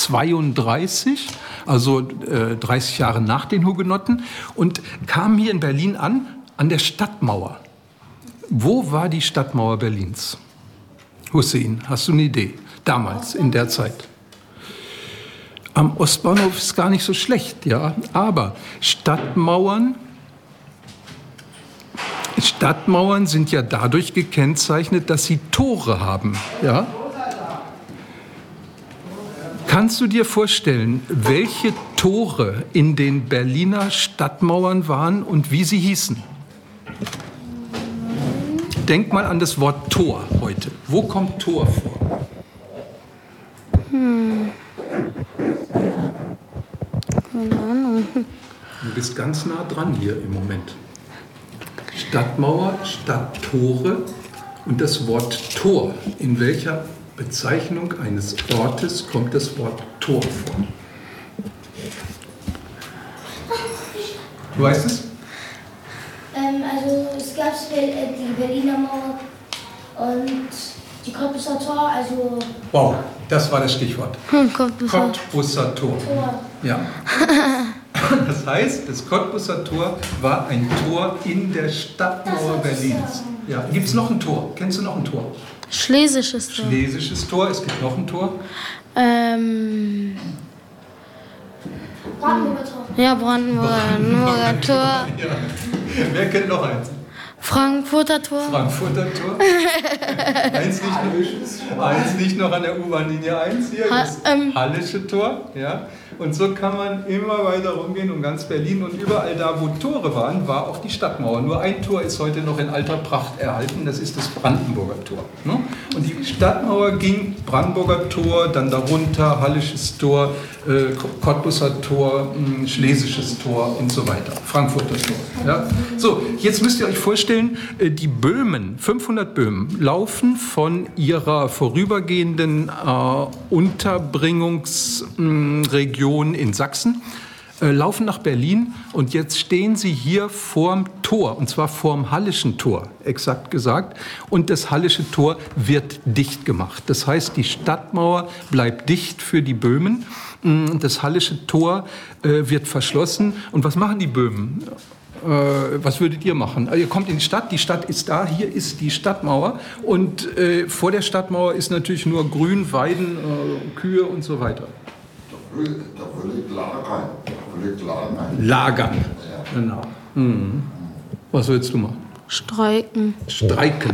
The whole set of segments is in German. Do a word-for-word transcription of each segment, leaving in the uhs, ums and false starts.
achtzehnhundertzweiunddreißig, also äh, dreißig Jahre nach den Hugenotten, und kamen hier in Berlin an, an der Stadtmauer. Wo war die Stadtmauer Berlins? Hussein, hast du eine Idee? Damals, in der Zeit. Am Ostbahnhof ist gar nicht so schlecht, ja, aber Stadtmauern, Stadtmauern sind ja dadurch gekennzeichnet, dass sie Tore haben, ja. Kannst du dir vorstellen, welche Tore in den Berliner Stadtmauern waren und wie sie hießen? Denk mal an das Wort Tor heute. Wo kommt Tor vor? Hm. Keine Ahnung. Du bist ganz nah dran hier im Moment. Stadtmauer, Stadttore und das Wort Tor. In welcher Bezeichnung eines Ortes kommt das Wort Tor vor? Du weißt es? Ähm, also es gab die Berliner Mauer und die Cottbusser Tor, also... Wow, das war das Stichwort. Hm, Cottbusser. Cottbusser Tor. Tor. Ja. Das heißt, das Cottbusser Tor war ein Tor in der Stadtmauer Berlins. Ja. Gibt es noch ein Tor? Kennst du noch ein Tor? Schlesisches Tor. Schlesisches Tor. Es gibt noch ein Tor. Ähm... Brandenburger Tor. Ja, Brandenburger Tor. Ja. Wer kennt noch eins? Frankfurter Tor. Frankfurter Tor. eins, nicht noch, eins nicht noch an der U-Bahn-Linie eins hier, das Ha, ähm, Hallische Tor. Ja. Und so kann man immer weiter rumgehen um ganz Berlin. Und überall da, wo Tore waren, war auch die Stadtmauer. Nur ein Tor ist heute noch in alter Pracht erhalten, das ist das Brandenburger Tor. Ne? Und die Stadtmauer ging Brandenburger Tor, dann darunter Hallisches Tor, äh, Cottbusser Tor, mh, Schlesisches Tor und so weiter. Frankfurter Tor. Ja? So, jetzt müsst ihr euch vorstellen, äh, die Böhmen, fünfhundert Böhmen, laufen von ihrer vorübergehenden äh, Unterbringungsregion in Sachsen, äh, laufen nach Berlin und jetzt stehen sie hier vorm Tor, und zwar vorm Hallischen Tor, exakt gesagt. Und das Hallische Tor wird dicht gemacht. Das heißt, die Stadtmauer bleibt dicht für die Böhmen. Das Hallische Tor äh, wird verschlossen. Und was machen die Böhmen? Äh, was würdet ihr machen? Ihr kommt in die Stadt, die Stadt ist da, hier ist die Stadtmauer. Und äh, vor der Stadtmauer ist natürlich nur Grün, Weiden, äh, Kühe und so weiter. Da würde ich lagern. Da würde ich lagern. Lagern, ja. Genau. Mhm. Was willst du machen? Streiken. Streiken.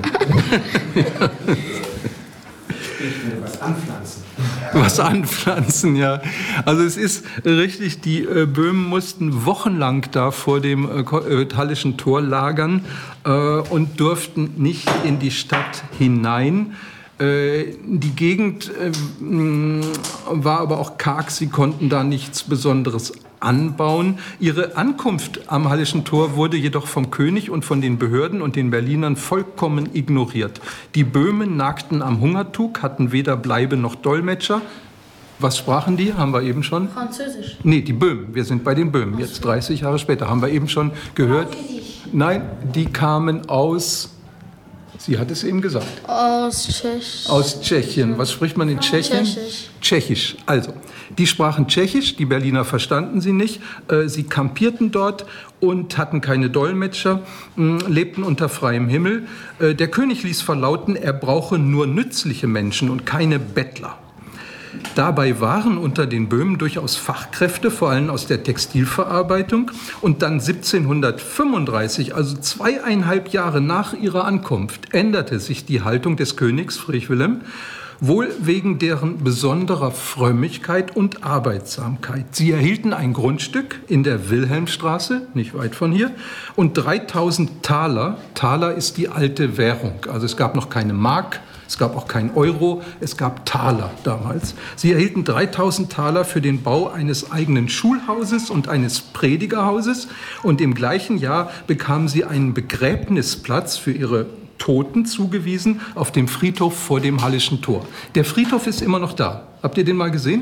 Was anpflanzen. Was anpflanzen, ja. Also es ist richtig, die äh, Böhmen mussten wochenlang da vor dem äh, Hallischen Tor lagern äh, und durften nicht in die Stadt hinein. Die Gegend äh, war aber auch karg, sie konnten da nichts Besonderes anbauen. Ihre Ankunft am Hallischen Tor wurde jedoch vom König und von den Behörden und den Berlinern vollkommen ignoriert. Die Böhmen nagten am Hungertuch, hatten weder Bleibe noch Dolmetscher. Was sprachen die? Haben wir eben schon? Französisch. Nee, die Böhmen. Wir sind bei den Böhmen. Jetzt dreißig Jahre später. Haben wir eben schon gehört? Nein, die kamen aus... Sie hat es eben gesagt. Aus Tschechien. Aus Tschechien. Was spricht man in Tschechien? Tschechisch. Tschechisch. Also, die sprachen Tschechisch, die Berliner verstanden sie nicht. Sie kampierten dort und hatten keine Dolmetscher, lebten unter freiem Himmel. Der König ließ verlauten, er brauche nur nützliche Menschen und keine Bettler. Dabei waren unter den Böhmen durchaus Fachkräfte, vor allem aus der Textilverarbeitung. Und dann siebzehnhundertfünfunddreißig, also zweieinhalb Jahre nach ihrer Ankunft, änderte sich die Haltung des Königs Friedrich Wilhelm, wohl wegen deren besonderer Frömmigkeit und Arbeitsamkeit. Sie erhielten ein Grundstück in der Wilhelmstraße, nicht weit von hier, und dreitausend Taler. Taler ist die alte Währung, also es gab noch keine Mark. Es gab auch kein Euro, es gab Taler damals. Sie erhielten dreitausend Taler für den Bau eines eigenen Schulhauses und eines Predigerhauses. Und im gleichen Jahr bekamen sie einen Begräbnisplatz für ihre Toten zugewiesen auf dem Friedhof vor dem Hallischen Tor. Der Friedhof ist immer noch da. Habt ihr den mal gesehen? Ja,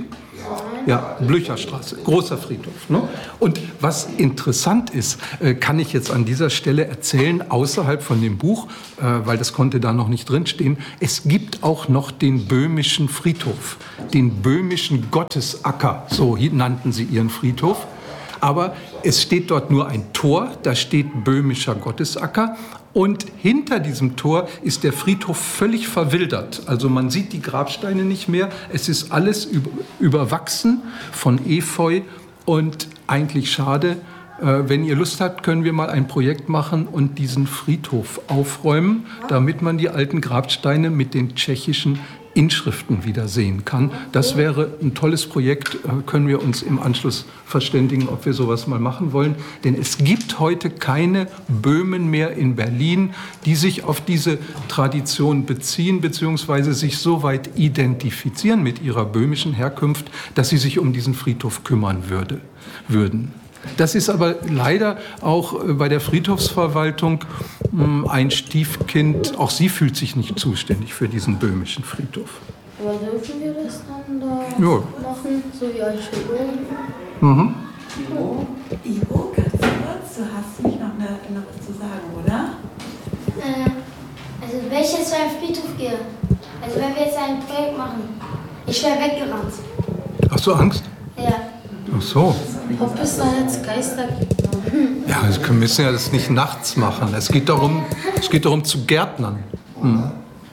Ja, Blücherstraße, großer Friedhof. Ne? Und was interessant ist, äh, kann ich jetzt an dieser Stelle erzählen, außerhalb von dem Buch, äh, weil das konnte da noch nicht drinstehen, es gibt auch noch den böhmischen Friedhof, den böhmischen Gottesacker, so nannten sie ihren Friedhof. Aber es steht dort nur ein Tor, da steht böhmischer Gottesacker. Und hinter diesem Tor ist der Friedhof völlig verwildert. Also man sieht die Grabsteine nicht mehr. Es ist alles überwachsen von Efeu und eigentlich schade. Wenn ihr Lust habt, können wir mal ein Projekt machen und diesen Friedhof aufräumen, damit man die alten Grabsteine mit den tschechischen Inschriften wieder sehen kann. Das wäre ein tolles Projekt, können wir uns im Anschluss verständigen, ob wir sowas mal machen wollen. Denn es gibt heute keine Böhmen mehr in Berlin, die sich auf diese Tradition beziehen, beziehungsweise sich so weit identifizieren mit ihrer böhmischen Herkunft, dass sie sich um diesen Friedhof kümmern würde, würden. Das ist aber leider auch bei der Friedhofsverwaltung ein Stiefkind. Auch sie fühlt sich nicht zuständig für diesen böhmischen Friedhof. Aber dürfen wir das dann da Ja. machen, so wie Archäologen? Mhm. Ivo, Ivo, ganz kurz, du hast nicht noch, eine, noch was zu sagen, oder? Äh, also wenn ich jetzt zu einem Friedhof gehe, also wenn wir jetzt ein Projekt machen, ich wäre weggerannt. Hast du Angst? Ja. Ach so. Ob es da jetzt Geister gibt? Ja, wir müssen ja das nicht nachts machen. Es geht darum, es geht darum zu Gärtnern. Hm.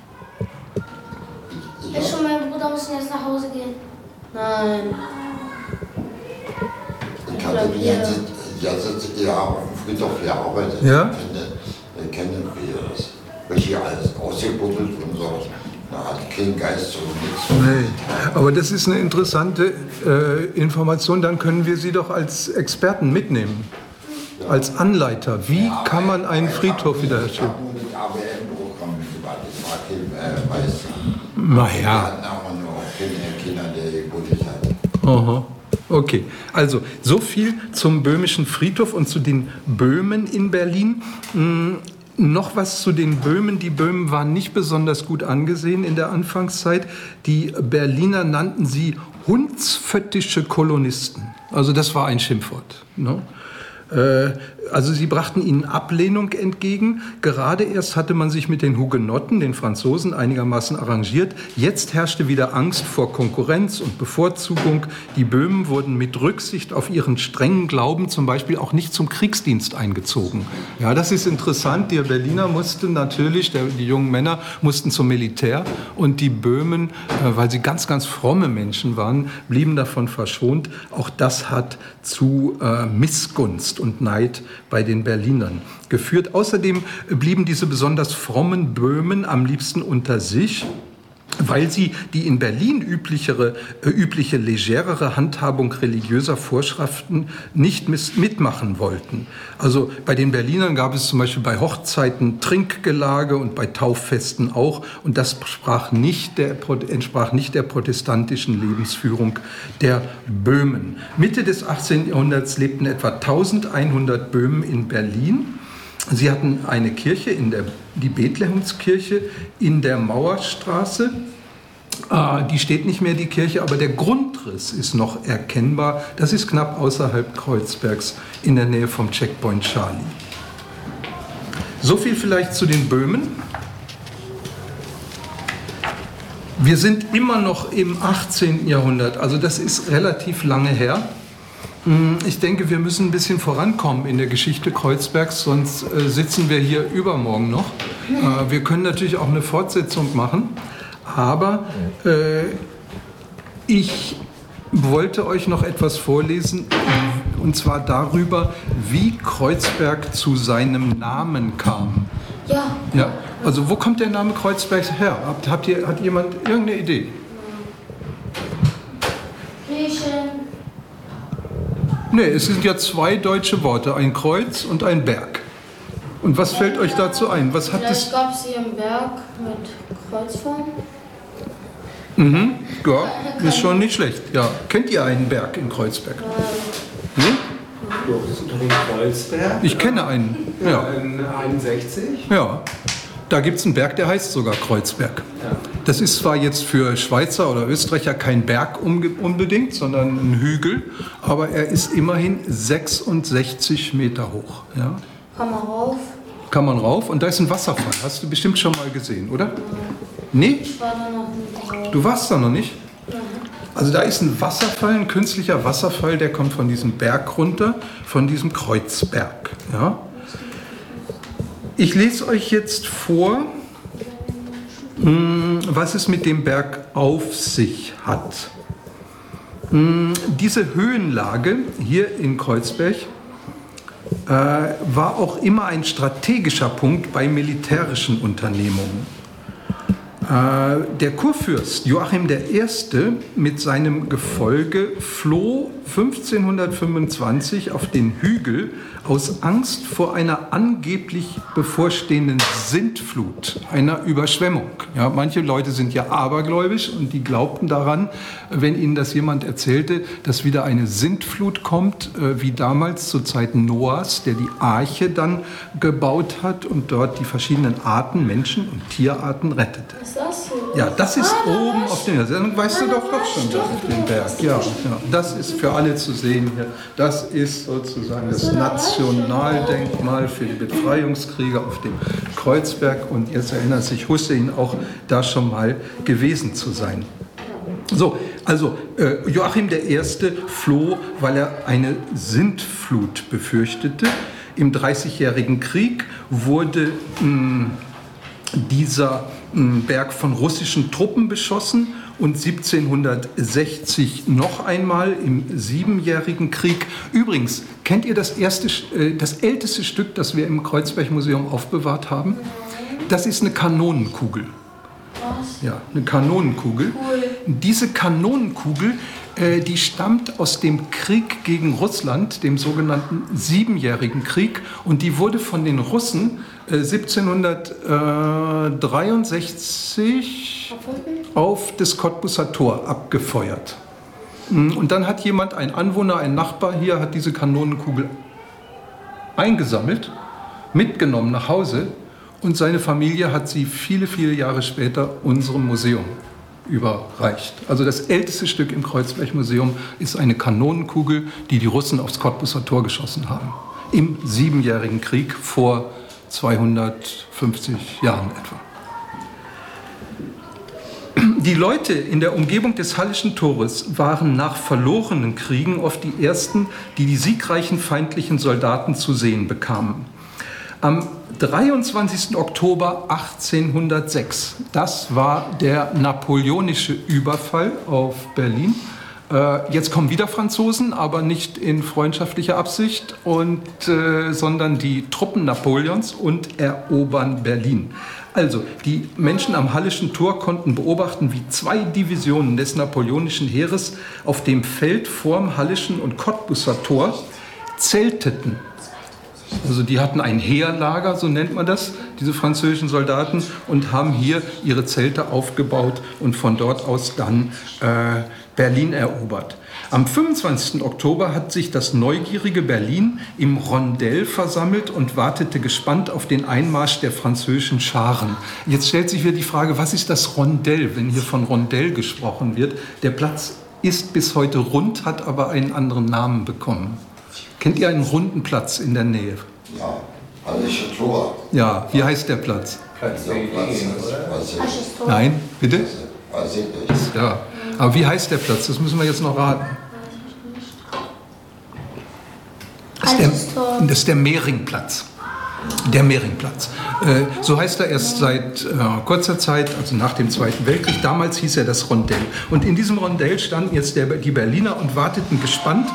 Ich und mein Bruder müssen jetzt nach Hause gehen. Nein. Ich hatte die ganze, die ganze Jahr auf dem Friedhof gearbeitet. Ja? Kennen, kennen wir das. Welche alles ausgebuddelt und so. Da hat kein Geist und nichts. Nee, aber das ist eine interessante äh, Information. Dann können wir Sie doch als Experten mitnehmen, als Anleiter. Wie kann man einen Friedhof wiederherstellen? Ich habe nur mit A B M-Programm mitgemacht. Das war kein äh, Meister. Naja. Wir hatten aber nur keine Kinder, der gebuddelt hat. Aha. Okay, also so viel zum böhmischen Friedhof und zu den Böhmen in Berlin. Hm. Noch was zu den Böhmen. Die Böhmen waren nicht besonders gut angesehen in der Anfangszeit. Die Berliner nannten sie hundsföttische Kolonisten. Also das war ein Schimpfwort. Ne? Also sie brachten ihnen Ablehnung entgegen. Gerade erst hatte man sich mit den Hugenotten, den Franzosen, einigermaßen arrangiert. Jetzt herrschte wieder Angst vor Konkurrenz und Bevorzugung. Die Böhmen wurden mit Rücksicht auf ihren strengen Glauben zum Beispiel auch nicht zum Kriegsdienst eingezogen. Ja, das ist interessant. Die Berliner mussten natürlich, der, die jungen Männer mussten zum Militär und die Böhmen, weil sie ganz, ganz fromme Menschen waren, blieben davon verschont. Auch das hat zu äh, Missgunst und Neid bei den Berlinern geführt. Außerdem blieben diese besonders frommen Böhmen am liebsten unter sich, weil sie die in Berlin üblichere, äh, übliche legerere Handhabung religiöser Vorschriften nicht mis- mitmachen wollten. Also bei den Berlinern gab es zum Beispiel bei Hochzeiten Trinkgelage und bei Tauffesten auch. Und das sprach nicht der, entsprach nicht der protestantischen Lebensführung der Böhmen. Mitte des achtzehnten Jahrhunderts lebten etwa eintausendeinhundert Böhmen in Berlin. Sie hatten eine Kirche, in der, die Bethlehemskirche in der Mauerstraße. Äh, die steht nicht mehr, die Kirche, aber der Grundriss ist noch erkennbar. Das ist knapp außerhalb Kreuzbergs in der Nähe vom Checkpoint Charlie. So viel vielleicht zu den Böhmen. Wir sind immer noch im achtzehnten Jahrhundert, also das ist relativ lange her. Ich denke, wir müssen ein bisschen vorankommen in der Geschichte Kreuzbergs, sonst äh, sitzen wir hier übermorgen noch. Äh, wir können natürlich auch eine Fortsetzung machen, aber äh, ich wollte euch noch etwas vorlesen, und zwar darüber, wie Kreuzberg zu seinem Namen kam. Ja. Ja, also wo kommt der Name Kreuzberg her? Habt, habt ihr, hat jemand irgendeine Idee? Griechen. Nee, es sind ja zwei deutsche Worte, ein Kreuz und ein Berg. Und was fällt euch dazu ein? Was hat das? Vielleicht gab es hier einen Berg mit Kreuzform. Mhm, ja, ist schon nicht schlecht. Ja, kennt ihr einen Berg in Kreuzberg? Nee? Doch, das ist Unternehmen Kreuzberg. Ich kenne einen. Ja, In einundsechzig. ja. Da gibt es einen Berg, der heißt sogar Kreuzberg. Ja. Das ist zwar jetzt für Schweizer oder Österreicher kein Berg unbedingt, sondern ein Hügel, aber er ist immerhin sechsundsechzig Meter hoch. Ja? Kann man rauf? Kann man rauf und da ist ein Wasserfall. Hast du bestimmt schon mal gesehen, oder? Nee? Ich war da noch nicht drauf. Du warst da noch nicht? Also da ist ein Wasserfall, ein künstlicher Wasserfall, der kommt von diesem Berg runter, von diesem Kreuzberg. Ja? Ich lese euch jetzt vor, was es mit dem Berg auf sich hat. Diese Höhenlage hier in Kreuzberg äh, war auch immer ein strategischer Punkt bei militärischen Unternehmungen. Äh, der Kurfürst Joachim der Erste mit seinem Gefolge floh fünfzehnhundertfünfundzwanzig auf den Hügel aus Angst vor einer angeblich bevorstehenden Sintflut, einer Überschwemmung. Ja, manche Leute sind ja abergläubisch und die glaubten daran, wenn ihnen das jemand erzählte, dass wieder eine Sintflut kommt, äh, wie damals zu Zeiten Noahs, der die Arche dann gebaut hat und dort die verschiedenen Arten, Menschen- und Tierarten rettete. Was ist das hier? Ja, das ist Ah, da oben war auf dem, dann weißt Ah, du da doch war doch schon, ich das doch ist den drauf. Berg. Ja, ja, das ist für alle zu sehen hier. Das ist sozusagen das Nationaldenkmal für die Befreiungskriege auf dem Kreuzberg und jetzt erinnert sich Hussein auch, da schon mal gewesen zu sein. So, also äh, Joachim der Erste floh, weil er eine Sintflut befürchtete. Im Dreißigjährigen Krieg wurde mh, dieser mh, Berg von russischen Truppen beschossen und siebzehnhundertsechzig noch einmal im Siebenjährigen Krieg. Übrigens, kennt ihr das, erste, äh, das älteste Stück, das wir im Kreuzberg-Museum aufbewahrt haben? Das ist eine Kanonenkugel. Was? Ja, eine Kanonenkugel. Cool. Diese Kanonenkugel, äh, die stammt aus dem Krieg gegen Russland, dem sogenannten Siebenjährigen Krieg. Und die wurde von den Russen äh, siebzehnhundertdreiundsechzig auf das Cottbuser Tor abgefeuert. Und dann hat jemand, ein Anwohner, ein Nachbar hier, hat diese Kanonenkugel eingesammelt, mitgenommen nach Hause und seine Familie hat sie viele, viele Jahre später unserem Museum überreicht. Also das älteste Stück im Kreuzberg-Museum ist eine Kanonenkugel, die die Russen aufs Cottbuser Tor geschossen haben. Im Siebenjährigen Krieg vor zweihundertfünfzig Jahren etwa. Die Leute in der Umgebung des Hallischen Tores waren nach verlorenen Kriegen oft die ersten, die die siegreichen feindlichen Soldaten zu sehen bekamen. Am dreiundzwanzigsten Oktober achtzehnhundertsechs, das war der napoleonische Überfall auf Berlin. Äh, jetzt kommen wieder Franzosen, aber nicht in freundschaftlicher Absicht, und, äh, sondern die Truppen Napoleons und erobern Berlin. Also, die Menschen am Hallischen Tor konnten beobachten, wie zwei Divisionen des napoleonischen Heeres auf dem Feld vorm Hallischen und Cottbuser Tor zelteten. Also die hatten ein Heerlager, so nennt man das, diese französischen Soldaten, und haben hier ihre Zelte aufgebaut und von dort aus dann äh, Berlin erobert. Am fünfundzwanzigsten Oktober hat sich das neugierige Berlin im Rondell versammelt und wartete gespannt auf den Einmarsch der französischen Scharen. Jetzt stellt sich wieder die Frage, was ist das Rondell, wenn hier von Rondell gesprochen wird? Der Platz ist bis heute rund, hat aber einen anderen Namen bekommen. Kennt ihr einen runden Platz in der Nähe? Ja, Hallische Tor. Ja, wie heißt der Platz? Platz Der Platz ist, weiß ich, Hasches Tor. Nein, bitte? weiß ich nicht. Ja. Aber wie heißt der Platz? Das müssen wir jetzt noch raten. Das ist Hasches Tor. der, das ist der Mehringplatz. Der Mehringplatz. Äh, so heißt er erst seit äh, kurzer Zeit, also nach dem Zweiten Weltkrieg. Damals hieß er das Rondell. Und in diesem Rondell standen jetzt der, die Berliner und warteten gespannt.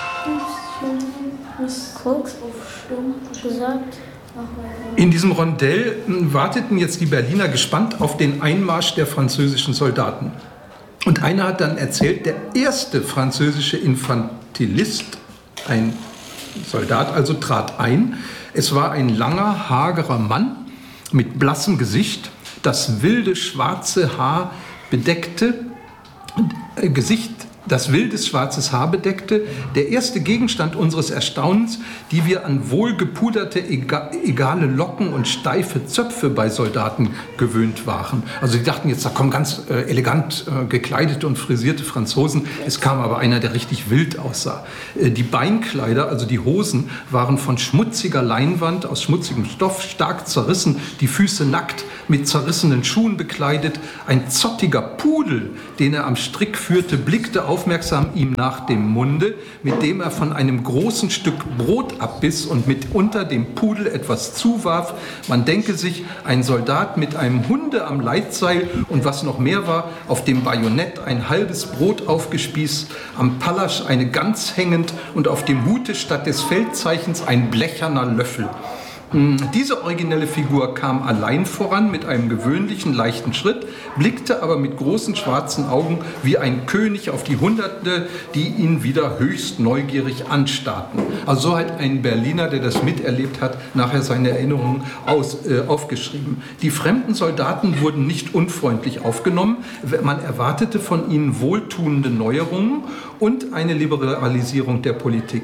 Kurz auf Stumm gesagt. In diesem Rondell warteten jetzt die Berliner gespannt auf den Einmarsch der französischen Soldaten. Und einer hat dann erzählt, der erste französische Infantilist, ein Soldat also, trat ein. Es war ein langer, hagerer Mann mit blassem Gesicht, das wilde schwarze Haar bedeckte, äh, Gesicht das wildes schwarzes Haar bedeckte, der erste Gegenstand unseres Erstaunens, die wir an wohlgepuderte, egale Locken und steife Zöpfe bei Soldaten gewöhnt waren. Also die dachten jetzt, da kommen ganz äh, elegant äh, gekleidete und frisierte Franzosen. Es kam aber einer, der richtig wild aussah. Äh, die Beinkleider, also die Hosen, waren von schmutziger Leinwand, aus schmutzigem Stoff, stark zerrissen, die Füße nackt, mit zerrissenen Schuhen bekleidet. Ein zottiger Pudel, den er am Strick führte, blickte aufmerksam ihm nach dem Munde, mit dem er von einem großen Stück Brot abbiss und mitunter dem Pudel etwas zuwarf. Man denke sich, ein Soldat mit einem Hunde am Leitseil und was noch mehr war, auf dem Bajonett ein halbes Brot aufgespießt, am Pallasch eine Gans hängend und auf dem Hute statt des Feldzeichens ein blecherner Löffel. Diese originelle Figur kam allein voran mit einem gewöhnlichen, leichten Schritt, blickte aber mit großen schwarzen Augen wie ein König auf die Hunderte, die ihn wieder höchst neugierig anstarrten. Also so hat ein Berliner, der das miterlebt hat, nachher seine Erinnerungen aus, äh, aufgeschrieben. Die fremden Soldaten wurden nicht unfreundlich aufgenommen. Man erwartete von ihnen wohltuende Neuerungen und eine Liberalisierung der Politik.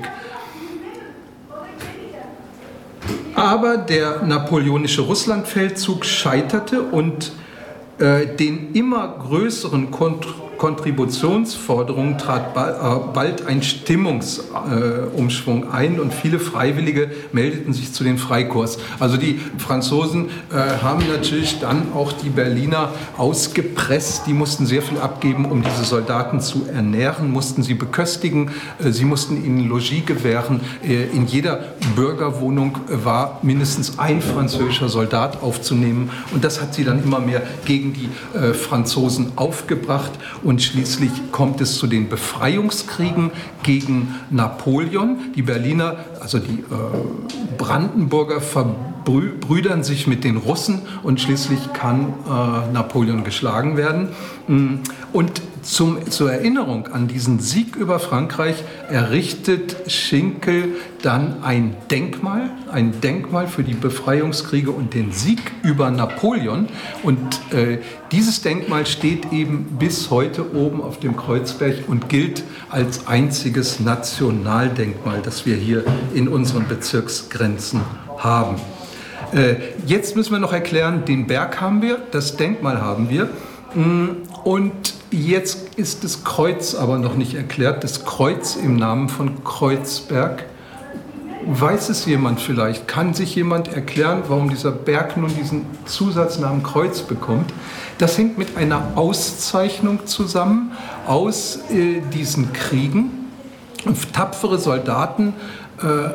Aber der napoleonische Russlandfeldzug scheiterte und äh, den immer größeren Kont- Kontributionsforderungen trat ba- äh, bald ein Stimmungsumschwung äh, ein und viele Freiwillige meldeten sich zu den Freikorps. Also die Franzosen äh, haben natürlich dann auch die Berliner ausgepresst. Die mussten sehr viel abgeben, um diese Soldaten zu ernähren, mussten sie beköstigen, äh, sie mussten ihnen Logis gewähren. Äh, in jeder Bürgerwohnung war mindestens ein französischer Soldat aufzunehmen und das hat sie dann immer mehr gegen die äh, Franzosen aufgebracht. Und schließlich kommt es zu den Befreiungskriegen gegen Napoleon. Die Berliner, also die äh, Brandenburger verbrüdern sich mit den Russen und schließlich kann äh, Napoleon geschlagen werden. Und zum, zur Erinnerung an diesen Sieg über Frankreich errichtet Schinkel dann ein Denkmal, ein Denkmal für die Befreiungskriege und den Sieg über Napoleon. Und äh, dieses Denkmal steht eben bis heute oben auf dem Kreuzberg und gilt als einziges Nationaldenkmal, das wir hier in unseren Bezirksgrenzen haben. Äh, jetzt müssen wir noch erklären, den Berg haben wir, das Denkmal haben wir. Und jetzt ist das Kreuz aber noch nicht erklärt, das Kreuz im Namen von Kreuzberg. Weiß es jemand vielleicht? Kann sich jemand erklären, warum dieser Berg nun diesen Zusatznamen Kreuz bekommt? Das hängt mit einer Auszeichnung zusammen aus äh, diesen Kriegen. Tapfere Soldaten äh,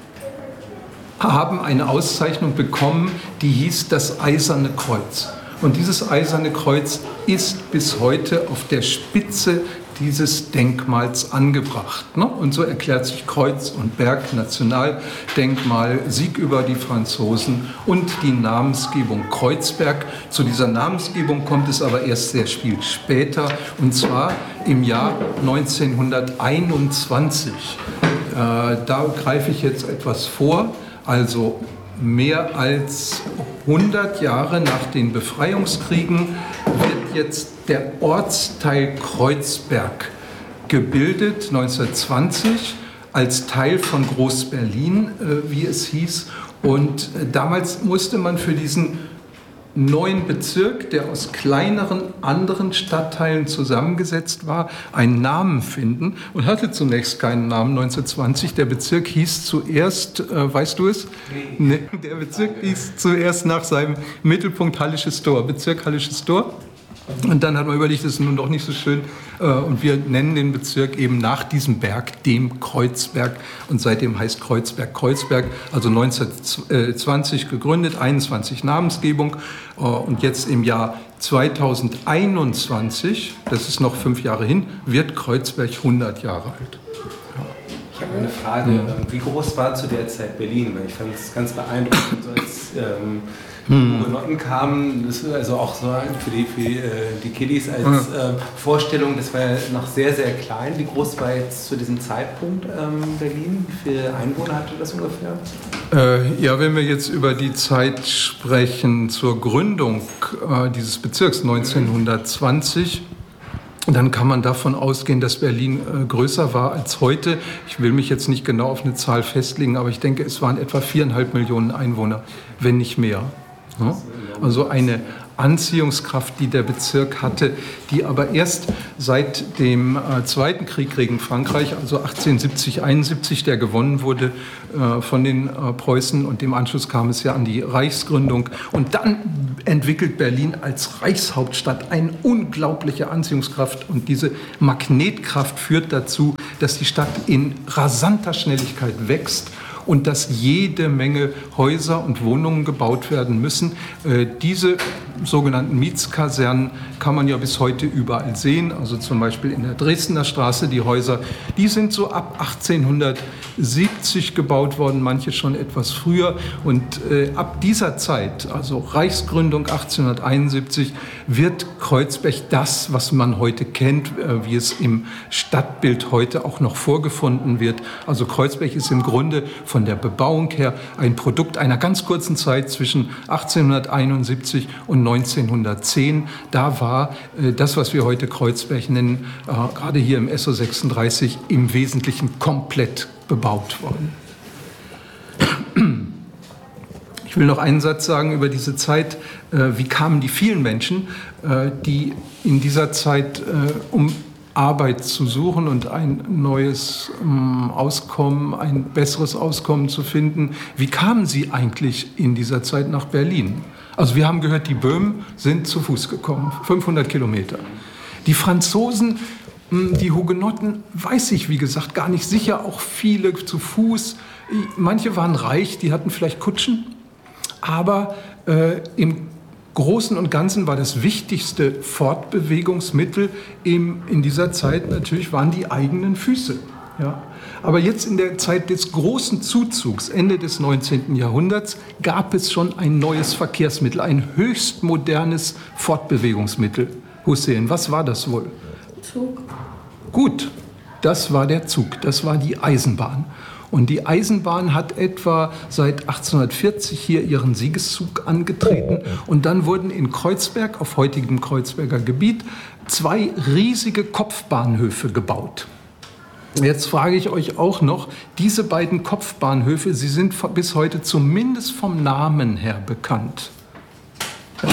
haben eine Auszeichnung bekommen, die hieß das Eiserne Kreuz. Und dieses Eiserne Kreuz ist bis heute auf der Spitze dieses Denkmals angebracht. Und so erklärt sich Kreuz und Berg Nationaldenkmal, Sieg über die Franzosen und die Namensgebung Kreuzberg. Zu dieser Namensgebung kommt es aber erst sehr viel später, und zwar im Jahr neunzehnhunderteinundzwanzig. Da greife ich jetzt etwas vor, also mehr als hundert Jahre nach den Befreiungskriegen wird jetzt der Ortsteil Kreuzberg gebildet, neunzehnhundertzwanzig, als Teil von Groß-Berlin, wie es hieß. Und damals musste man für diesen neuen Bezirk, der aus kleineren anderen Stadtteilen zusammengesetzt war, einen Namen finden und hatte zunächst keinen Namen neunzehnhundertzwanzig. Der Bezirk hieß zuerst, äh, weißt du es? Nee. Der Bezirk hieß zuerst nach seinem Mittelpunkt Hallisches Tor, Bezirk Hallisches Tor. Und dann hat man überlegt, das ist nun doch nicht so schön. Und wir nennen den Bezirk eben nach diesem Berg, dem Kreuzberg. Und seitdem heißt Kreuzberg Kreuzberg, also neunzehnhundertzwanzig gegründet, einundzwanzig Namensgebung. Und jetzt im Jahr zweitausendeinundzwanzig, das ist noch fünf Jahre hin, wird Kreuzberg hundert Jahre alt. Ich habe eine Frage. Mhm. Wie groß war zu der Zeit Berlin? Weil ich fand es ganz beeindruckend, so als ähm, Hugenotten kamen, das ist also auch so für die, für die, die Kiddies als äh, Vorstellung, das war ja noch sehr, sehr klein. Wie groß war jetzt zu diesem Zeitpunkt ähm, Berlin? Wie viele Einwohner hatte das ungefähr? Äh, ja, wenn wir jetzt über die Zeit sprechen zur Gründung äh, dieses Bezirks neunzehnhundertzwanzig, dann kann man davon ausgehen, dass Berlin äh, größer war als heute. Ich will mich jetzt nicht genau auf eine Zahl festlegen, aber ich denke, es waren etwa viereinhalb Millionen Einwohner, wenn nicht mehr. Ja? Also eine Anziehungskraft, die der Bezirk hatte, die aber erst seit dem äh, Zweiten Krieg gegen Frankreich, also achtzehnhundertsiebzig, einundsiebzig, der gewonnen wurde äh, von den äh, Preußen, und im Anschluss kam es ja an die Reichsgründung. Und dann entwickelt Berlin als Reichshauptstadt eine unglaubliche Anziehungskraft, und diese Magnetkraft führt dazu, dass die Stadt in rasanter Schnelligkeit wächst und dass jede Menge Häuser und Wohnungen gebaut werden müssen. Äh, diese sogenannten Mietskasernen kann man ja bis heute überall sehen, also zum Beispiel in der Dresdner Straße. Die Häuser, die sind so ab achtzehnhundertsiebzig gebaut worden, manche schon etwas früher. Und äh, ab dieser Zeit, also Reichsgründung achtzehnhunderteinundsiebzig, wird Kreuzberg das, was man heute kennt, äh, wie es im Stadtbild heute auch noch vorgefunden wird. Also Kreuzberg ist im Grunde von der Bebauung her ein Produkt einer ganz kurzen Zeit zwischen achtzehnhunderteinundsiebzig und neunzehnhundertzehn. Da war äh, das, was wir heute Kreuzberg nennen, äh, gerade hier im S O sechsunddreißig, im Wesentlichen komplett bebaut worden. Ich will noch einen Satz sagen über diese Zeit. Äh, wie kamen die vielen Menschen, äh, die in dieser Zeit, äh, um Arbeit zu suchen und ein neues ähm, Auskommen, ein besseres Auskommen zu finden, wie kamen sie eigentlich in dieser Zeit nach Berlin? Also wir haben gehört, die Böhmen sind zu Fuß gekommen, fünfhundert Kilometer. Die Franzosen, die Hugenotten, weiß ich wie gesagt gar nicht sicher, auch viele zu Fuß. Manche waren reich, die hatten vielleicht Kutschen, aber äh, im Großen und Ganzen war das wichtigste Fortbewegungsmittel im, in dieser Zeit natürlich waren die eigenen Füße. Ja. Aber jetzt in der Zeit des großen Zuzugs, Ende des neunzehnten Jahrhunderts, gab es schon ein neues Verkehrsmittel, ein höchst modernes Fortbewegungsmittel. Hussein, was war das wohl? Zug. Gut, das war der Zug, das war die Eisenbahn. Und die Eisenbahn hat etwa seit achtzehnhundertvierzig hier ihren Siegeszug angetreten. Und dann wurden in Kreuzberg, auf heutigem Kreuzberger Gebiet, zwei riesige Kopfbahnhöfe gebaut. Jetzt frage ich euch auch noch, diese beiden Kopfbahnhöfe, sie sind bis heute zumindest vom Namen her bekannt. Der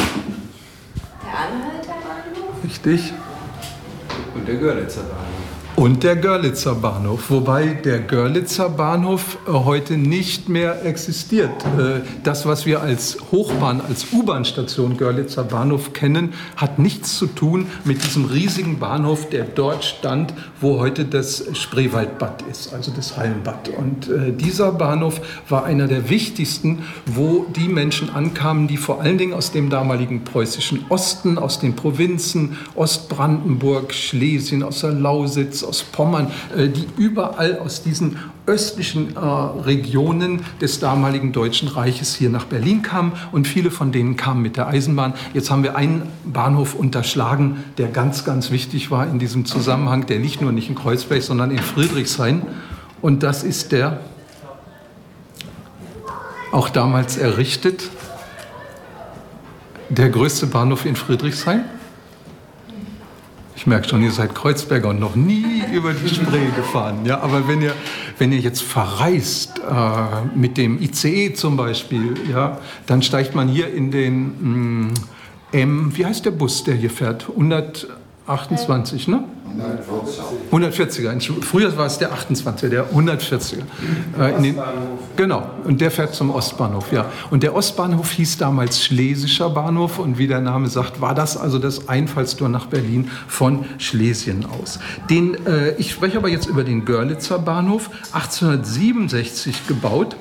Anhalter Bahnhof? Richtig. Und der Görlitzer Bahnhof. Und der Görlitzer Bahnhof, wobei der Görlitzer Bahnhof äh, heute nicht mehr existiert. Äh, das, was wir als Hochbahn, als U-Bahn-Station Görlitzer Bahnhof kennen, hat nichts zu tun mit diesem riesigen Bahnhof, der dort stand, wo heute das Spreewaldbad ist, also das Hallenbad. Und äh, dieser Bahnhof war einer der wichtigsten, wo die Menschen ankamen, die vor allen Dingen aus dem damaligen preußischen Osten, aus den Provinzen, Ostbrandenburg, Schlesien, aus der Lausitz, aus Pommern, die überall aus diesen östlichen äh, Regionen des damaligen Deutschen Reiches hier nach Berlin kamen, und viele von denen kamen mit der Eisenbahn. Jetzt haben wir einen Bahnhof unterschlagen, der ganz, ganz wichtig war in diesem Zusammenhang. Der liegt nur nicht in Kreuzberg, sondern in Friedrichshain, und das ist der, auch damals errichtet, der größte Bahnhof in Friedrichshain. Ich merke schon, ihr seid Kreuzberger und noch nie über die Spree gefahren. Ja, aber wenn ihr, wenn ihr jetzt verreist, äh, mit dem I C E zum Beispiel, ja, dann steigt man hier in den mh, M, wie heißt der Bus, der hier fährt? hundertachtundzwanzig, ne? hundertvierziger. Früher war es der achtundzwanziger, der hundertvierziger. Äh, in den, genau, und der fährt zum Ostbahnhof, ja. Und der Ostbahnhof hieß damals Schlesischer Bahnhof, und wie der Name sagt, war das also das Einfallstor nach Berlin von Schlesien aus. Den, äh, ich spreche aber jetzt über den Görlitzer Bahnhof, achtzehnhundertsiebenundsechzig gebaut.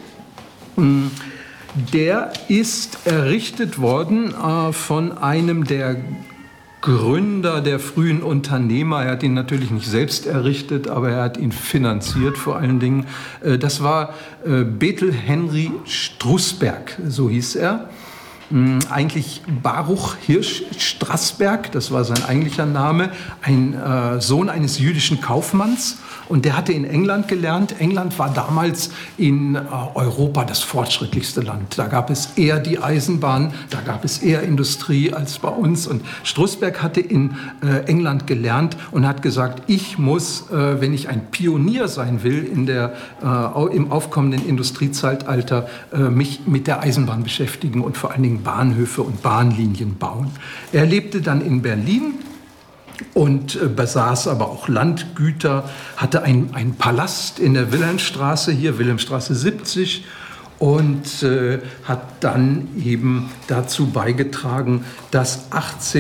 Der ist errichtet worden äh, von einem der Gründer, der frühen Unternehmer. Er hat ihn natürlich nicht selbst errichtet, aber er hat ihn finanziert vor allen Dingen. Das war Bethel Henry Strusberg, so hieß er. mh, eigentlich Baruch Hirsch Strassberg, das war sein eigentlicher Name, ein äh, Sohn eines jüdischen Kaufmanns. Und der hatte in England gelernt. England war damals in äh, Europa das fortschrittlichste Land. Da gab es eher die Eisenbahn, da gab es eher Industrie als bei uns. Und Strassberg hatte in äh, England gelernt und hat gesagt, ich muss, äh, wenn ich ein Pionier sein will in der, äh, im aufkommenden Industriezeitalter, äh, mich mit der Eisenbahn beschäftigen und vor allen Dingen Bahnhöfe und Bahnlinien bauen. Er lebte dann in Berlin und äh, besaß aber auch Landgüter, hatte einen Palast in der Wilhelmstraße, hier Wilhelmstraße siebzig, und äh, hat dann eben dazu beigetragen, dass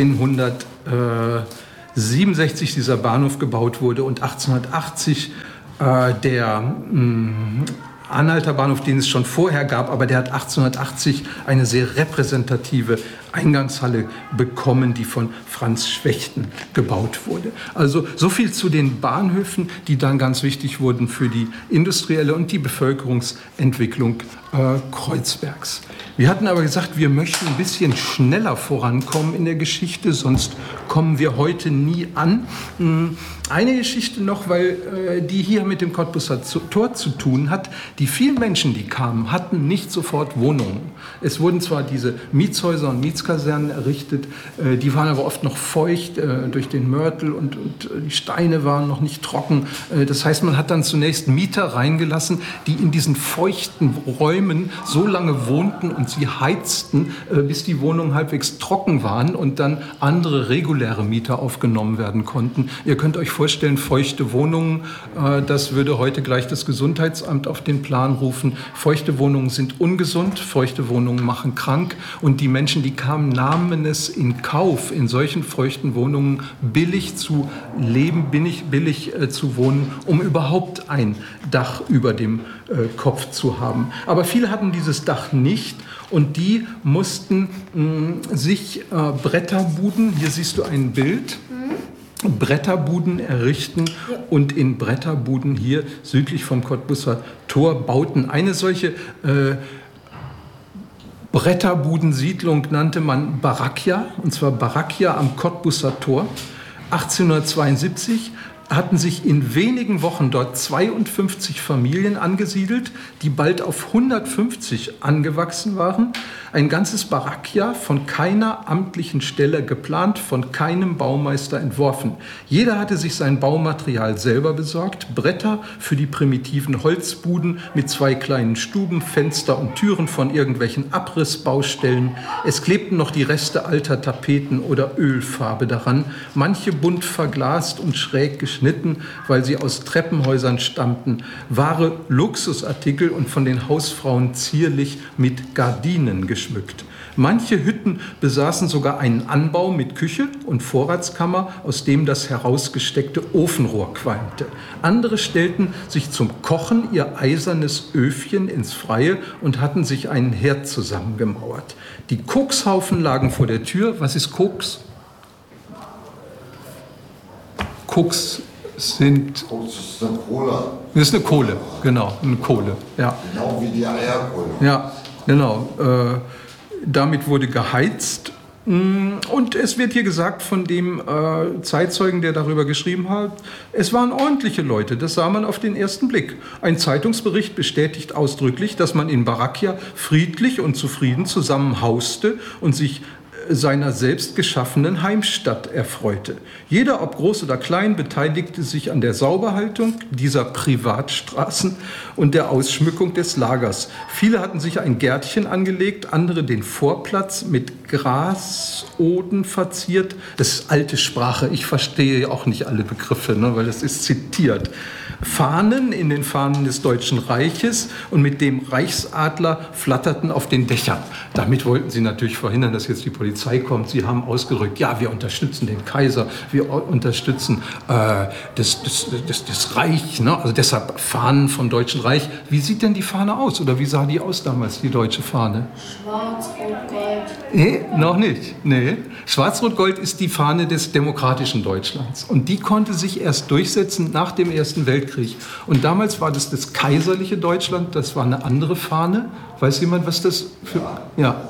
achtzehnhundertsiebenundsechzig dieser Bahnhof gebaut wurde und achtzehnhundertachtzig äh, der mh, Anhalterbahnhof, den es schon vorher gab, aber der hat achtzehnhundertachtzig eine sehr repräsentative Eingangshalle bekommen, die von Franz Schwechten gebaut wurde. Also so viel zu den Bahnhöfen, die dann ganz wichtig wurden für die industrielle und die Bevölkerungsentwicklung äh, Kreuzbergs. Wir hatten aber gesagt, wir möchten ein bisschen schneller vorankommen in der Geschichte, sonst kommen wir heute nie an. Eine Geschichte noch, weil äh, die hier mit dem Cottbuser Tor zu tun hat. Die vielen Menschen, die kamen, hatten nicht sofort Wohnungen. Es wurden zwar diese Mietshäuser und Mietskasernen errichtet, äh, die waren aber oft noch feucht äh, durch den Mörtel und, und die Steine waren noch nicht trocken. Äh, das heißt, man hat dann zunächst Mieter reingelassen, die in diesen feuchten Räumen so lange wohnten und sie heizten, äh, bis die Wohnungen halbwegs trocken waren und dann andere reguläre Mieter aufgenommen werden konnten. Ihr könnt euch vorstellen, feuchte Wohnungen, äh, das würde heute gleich das Gesundheitsamt auf den Plan rufen. Feuchte Wohnungen sind ungesund, feuchte Wohnungen machen krank und die Menschen, die kamen, nahmen es in Kauf, in solchen feuchten Wohnungen billig zu leben, billig, billig äh, zu wohnen, um überhaupt ein Dach über dem äh, Kopf zu haben. Aber viele hatten dieses Dach nicht und die mussten mh, sich äh, Bretterbuden, hier siehst du ein Bild, Bretterbuden errichten und in Bretterbuden hier südlich vom Cottbuser Tor bauten eine solche äh, Bretterbudensiedlung, nannte man Barackia, und zwar Barackia am Cottbuser Tor. achtzehnhundertzweiundsiebzig hatten sich in wenigen Wochen dort zweiundfünfzig Familien angesiedelt, die bald auf hundertfünfzig angewachsen waren. Ein ganzes Barackia, von keiner amtlichen Stelle geplant, von keinem Baumeister entworfen. Jeder hatte sich sein Baumaterial selber besorgt, Bretter für die primitiven Holzbuden mit zwei kleinen Stuben, Fenster und Türen von irgendwelchen Abrissbaustellen. Es klebten noch die Reste alter Tapeten oder Ölfarbe daran, manche bunt verglast und schräg geschnitten, weil sie aus Treppenhäusern stammten, wahre Luxusartikel und von den Hausfrauen zierlich mit Gardinen geschmückt. Manche Hütten besaßen sogar einen Anbau mit Küche und Vorratskammer, aus dem das herausgesteckte Ofenrohr qualmte. Andere stellten sich zum Kochen ihr eisernes Öfchen ins Freie und hatten sich einen Herd zusammengemauert. Die Kokshaufen lagen vor der Tür. Was ist Koks? Koks sind... Koks ist eine Kohle. Das ist eine Kohle, genau, eine Kohle, ja. Genau wie die Eierkohle. Ja, genau. Äh, damit wurde geheizt. Und es wird hier gesagt von dem äh, Zeitzeugen, der darüber geschrieben hat, es waren ordentliche Leute, das sah man auf den ersten Blick. Ein Zeitungsbericht bestätigt ausdrücklich, dass man in Barackia friedlich und zufrieden zusammen hauste und sich seiner selbst geschaffenen Heimstatt erfreute. Jeder, ob groß oder klein, beteiligte sich an der Sauberhaltung dieser Privatstraßen und der Ausschmückung des Lagers. Viele hatten sich ein Gärtchen angelegt, andere den Vorplatz mit Grasoden verziert. Das ist alte Sprache, ich verstehe auch nicht alle Begriffe, ne, weil es ist zitiert. Fahnen in den Fahnen des Deutschen Reiches und mit dem Reichsadler flatterten auf den Dächern. Damit wollten sie natürlich verhindern, dass jetzt die Polizei kommt. Sie haben ausgedrückt, ja, wir unterstützen den Kaiser, wir unterstützen äh, das, das, das, das Reich, ne? Also deshalb Fahnen vom Deutschen Reich. Wie sieht denn die Fahne aus oder wie sah die aus damals, die deutsche Fahne? Schwarz-Rot-Gold. Nee, noch nicht. Nee. Schwarz-Rot-Gold ist die Fahne des demokratischen Deutschlands. Und die konnte sich erst durchsetzen nach dem Ersten Weltkrieg. Und damals war das das kaiserliche Deutschland, das war eine andere Fahne. Weiß jemand, was das für... Ja.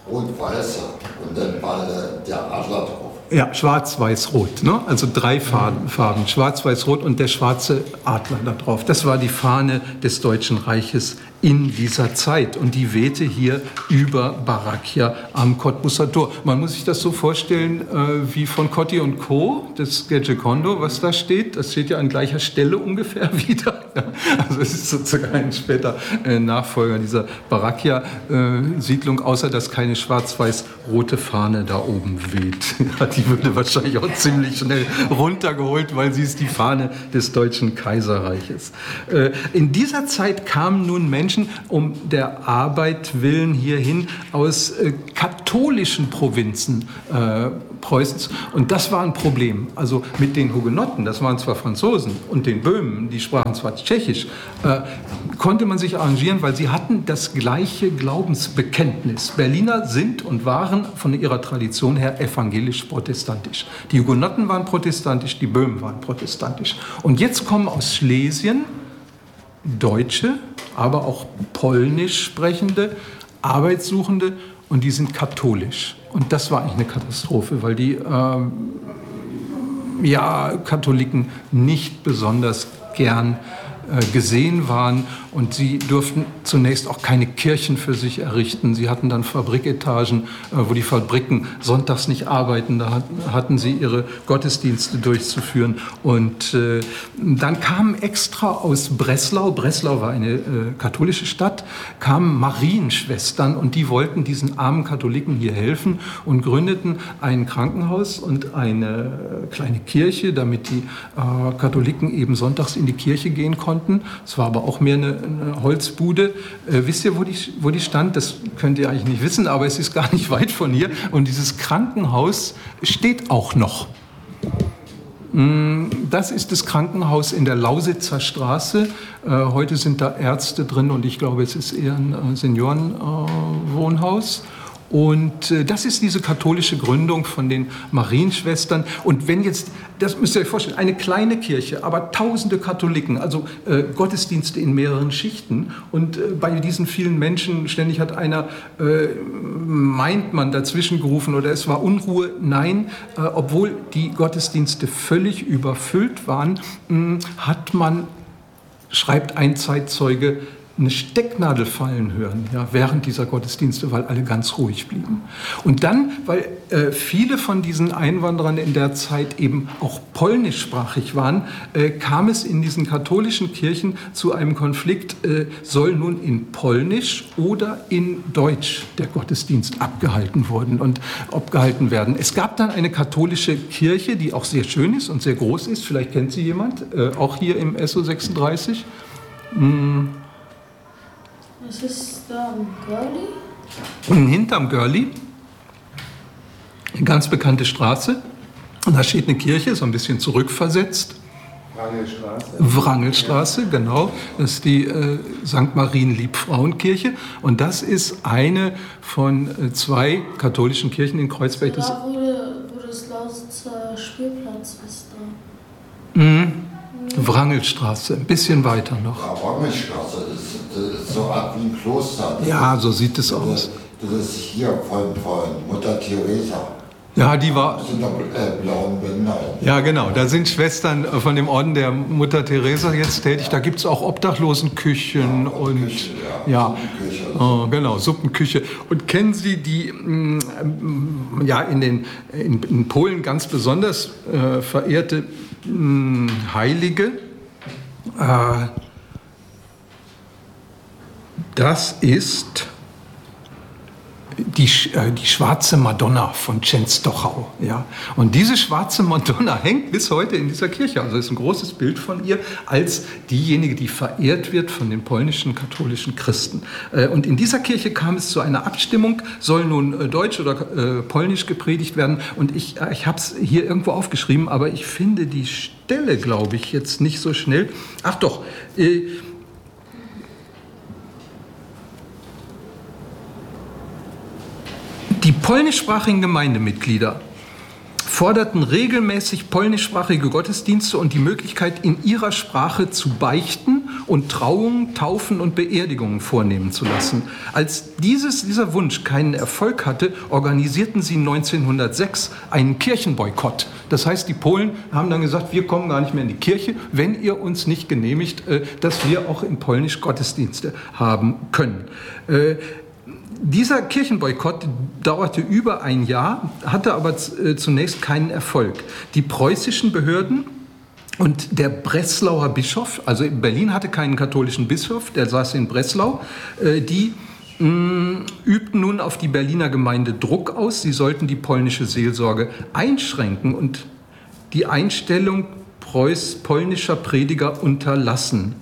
rot-weiße und dann war der Adler drauf. Ja, schwarz-weiß-rot, ne? Also drei Farben, Farben, schwarz-weiß-rot und der schwarze Adler da drauf. Das war die Fahne des Deutschen Reiches in dieser Zeit und die wehte hier über Baracchia am Cottbuser Tor. Man muss sich das so vorstellen äh, wie von Cotti und Co., das Gecekondo, was da steht. Das steht ja an gleicher Stelle ungefähr wieder. Ja, also es ist sozusagen ein später äh, Nachfolger dieser Baracchia-Siedlung, äh, außer dass keine schwarz-weiß-rote Fahne da oben weht. Ja, die würde wahrscheinlich auch ziemlich schnell runtergeholt, weil sie ist die Fahne des Deutschen Kaiserreiches. Äh, in dieser Zeit kamen nun Menschen um der Arbeit willen hierhin aus äh, katholischen Provinzen äh, Preußens. Und das war ein Problem. Also mit den Hugenotten, das waren zwar Franzosen, und den Böhmen, die sprachen zwar Tschechisch, äh, konnte man sich arrangieren, weil sie hatten das gleiche Glaubensbekenntnis. Berliner sind und waren von ihrer Tradition her evangelisch-protestantisch. Die Hugenotten waren protestantisch, die Böhmen waren protestantisch. Und jetzt kommen aus Schlesien Deutsche, aber auch polnisch sprechende, Arbeitssuchende, und die sind katholisch. Und das war eigentlich eine Katastrophe, weil die ähm, ja, Katholiken nicht besonders gern äh, gesehen waren und sie durften zunächst auch keine Kirchen für sich errichten. Sie hatten dann Fabriketagen, äh, wo die Fabriken sonntags nicht arbeiten. Da hat, hatten sie ihre Gottesdienste durchzuführen. Und äh, dann kamen extra aus Breslau, Breslau war eine äh, katholische Stadt, kamen Marienschwestern und die wollten diesen armen Katholiken hier helfen und gründeten ein Krankenhaus und eine kleine Kirche, damit die äh, Katholiken eben sonntags in die Kirche gehen konnten. Es war aber auch mehr eine eine Holzbude. Äh, wisst ihr, wo die, wo die stand? Das könnt ihr eigentlich nicht wissen, aber es ist gar nicht weit von hier. Und dieses Krankenhaus steht auch noch. Das ist das Krankenhaus in der Lausitzer Straße. Äh, heute sind da Ärzte drin und ich glaube, es ist eher ein äh, Seniorenwohnhaus. Äh, Und äh, das ist diese katholische Gründung von den Marienschwestern. Und wenn jetzt, das müsst ihr euch vorstellen, eine kleine Kirche, aber tausende Katholiken, also äh, Gottesdienste in mehreren Schichten. Und äh, bei diesen vielen Menschen, ständig hat einer, äh, meint man, dazwischen gerufen oder es war Unruhe. Nein, äh, obwohl die Gottesdienste völlig überfüllt waren, mh, hat man, schreibt ein Zeitzeuge, eine Stecknadel fallen hören, ja, während dieser Gottesdienste, weil alle ganz ruhig blieben. Und dann, weil äh, viele von diesen Einwanderern in der Zeit eben auch polnischsprachig waren, äh, kam es in diesen katholischen Kirchen zu einem Konflikt, äh, soll nun in Polnisch oder in Deutsch der Gottesdienst abgehalten worden und abgehalten werden. Es gab dann eine katholische Kirche, die auch sehr schön ist und sehr groß ist, vielleicht kennt sie jemand, äh, auch hier im S O sechsunddreißig. Hm. Was ist da am Görli? Und hinterm Görli, eine ganz bekannte Straße. Und da steht eine Kirche, so ein bisschen zurückversetzt. Wrangelstraße. Wrangelstraße, genau. Das ist die äh, Sankt Marienlieb-Frauenkirche. Und das ist eine von äh, zwei katholischen Kirchen in Kreuzberg. Das Da, wo, wo das Lausitzer Spielplatz ist. Da. Mhm. Wrangelstraße, ein bisschen weiter noch. Ja, Wrangelstraße, das ist, das ist so eine Art wie ein Kloster. Ja, so sieht es aus. Das ist hier von, von Mutter Teresa. Ja, die war. Das sind da äh, blauen Bänder. Ja, genau. Da sind Schwestern von dem Orden der Mutter Teresa jetzt tätig. Da gibt es auch Obdachlosenküchen Ja, und Küche, ja, ja, Suppenküche. Oh, genau, Suppenküche. Und kennen Sie die mh, ja in den in, in Polen ganz besonders äh, verehrte mh, Heilige? Äh, das ist Die, äh, die schwarze Madonna von Częstochow. Ja. Und diese schwarze Madonna hängt bis heute in dieser Kirche. Also ist ein großes Bild von ihr als diejenige, die verehrt wird von den polnischen katholischen Christen. Äh, und in dieser Kirche kam es zu einer Abstimmung, soll nun äh, Deutsch oder äh, Polnisch gepredigt werden. Und ich, äh, ich habe es hier irgendwo aufgeschrieben, aber ich finde die Stelle, glaube ich, jetzt nicht so schnell. Ach doch, äh, die polnischsprachigen Gemeindemitglieder forderten regelmäßig polnischsprachige Gottesdienste und die Möglichkeit, in ihrer Sprache zu beichten und Trauungen, Taufen und Beerdigungen vornehmen zu lassen. Als dieses, dieser Wunsch keinen Erfolg hatte, organisierten sie neunzehnhundertsechs einen Kirchenboykott. Das heißt, die Polen haben dann gesagt, wir kommen gar nicht mehr in die Kirche, wenn ihr uns nicht genehmigt, dass wir auch in Polnisch Gottesdienste haben können. Dieser Kirchenboykott dauerte über ein Jahr, hatte aber zunächst keinen Erfolg. Die preußischen Behörden und der Breslauer Bischof, also Berlin hatte keinen katholischen Bischof, der saß in Breslau, die mh, übten nun auf die Berliner Gemeinde Druck aus, sie sollten die polnische Seelsorge einschränken und die Einstellung Preuß, polnischer Prediger unterlassen.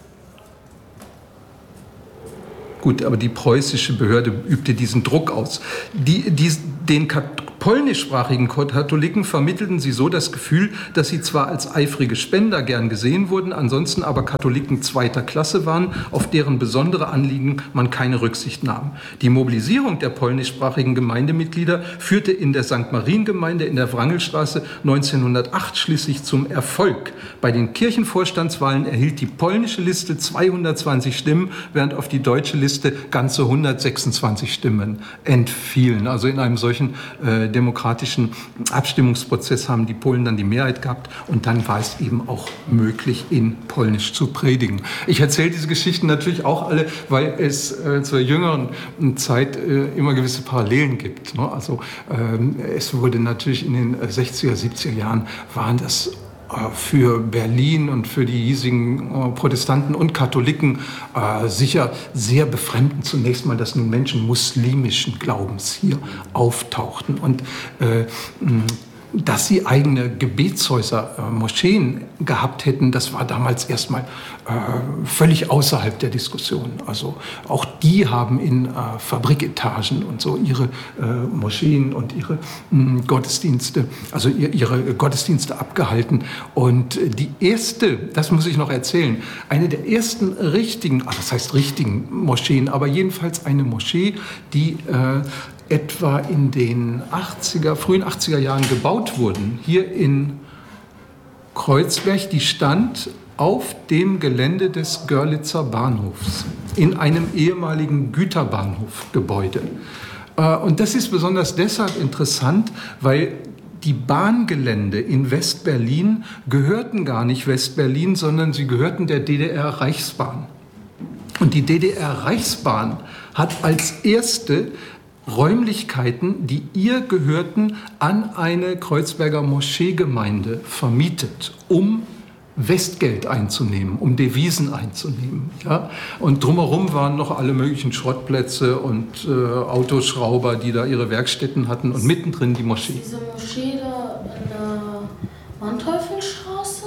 Gut, aber die preußische Behörde übte diesen Druck aus. Die, die, den polnischsprachigen Katholiken vermittelten sie so das Gefühl, dass sie zwar als eifrige Spender gern gesehen wurden, ansonsten aber Katholiken zweiter Klasse waren, auf deren besondere Anliegen man keine Rücksicht nahm. Die Mobilisierung der polnischsprachigen Gemeindemitglieder führte in der Sankt Mariengemeinde in der Wrangelstraße neunzehnhundertacht schließlich zum Erfolg. Bei den Kirchenvorstandswahlen erhielt die polnische Liste zweihundertzwanzig Stimmen, während auf die deutsche Liste ganze hundertsechsundzwanzig Stimmen entfielen. Also in einem solchen äh, demokratischen Abstimmungsprozess haben die Polen dann die Mehrheit gehabt und dann war es eben auch möglich, in Polnisch zu predigen. Ich erzähle diese Geschichten natürlich auch alle, weil es äh, zur jüngeren Zeit äh, immer gewisse Parallelen gibt. Ne? Also ähm, es wurde natürlich in den sechziger, siebziger Jahren waren das für Berlin und für die hiesigen Protestanten und Katholiken äh, sicher sehr befremdend zunächst mal, dass nun Menschen muslimischen Glaubens hier auftauchten und äh, dass sie eigene Gebetshäuser, äh, Moscheen gehabt hätten, das war damals erstmal äh, völlig außerhalb der Diskussion. Also auch die haben in äh, Fabriketagen und so ihre äh, Moscheen und ihre mh, Gottesdienste, also ihr, ihre Gottesdienste abgehalten. Und die erste, das muss ich noch erzählen, eine der ersten richtigen, ach, das heißt richtigen Moscheen, aber jedenfalls eine Moschee, die äh, etwa in den achtziger, frühen achtziger Jahren gebaut wurden, hier in Kreuzberg, die stand auf dem Gelände des Görlitzer Bahnhofs, in einem ehemaligen Güterbahnhofgebäude. Und das ist besonders deshalb interessant, weil die Bahngelände in West-Berlin gehörten gar nicht West-Berlin, sondern sie gehörten der D D R-Reichsbahn. Und die D D R-Reichsbahn hat als erste Räumlichkeiten, die ihr gehörten, an eine Kreuzberger Moscheegemeinde vermietet, um Westgeld einzunehmen, um Devisen einzunehmen. Ja? Und drumherum waren noch alle möglichen Schrottplätze und äh, Autoschrauber, die da ihre Werkstätten hatten und mittendrin die Moschee. Ist diese Moschee da in der Manteufelstraße?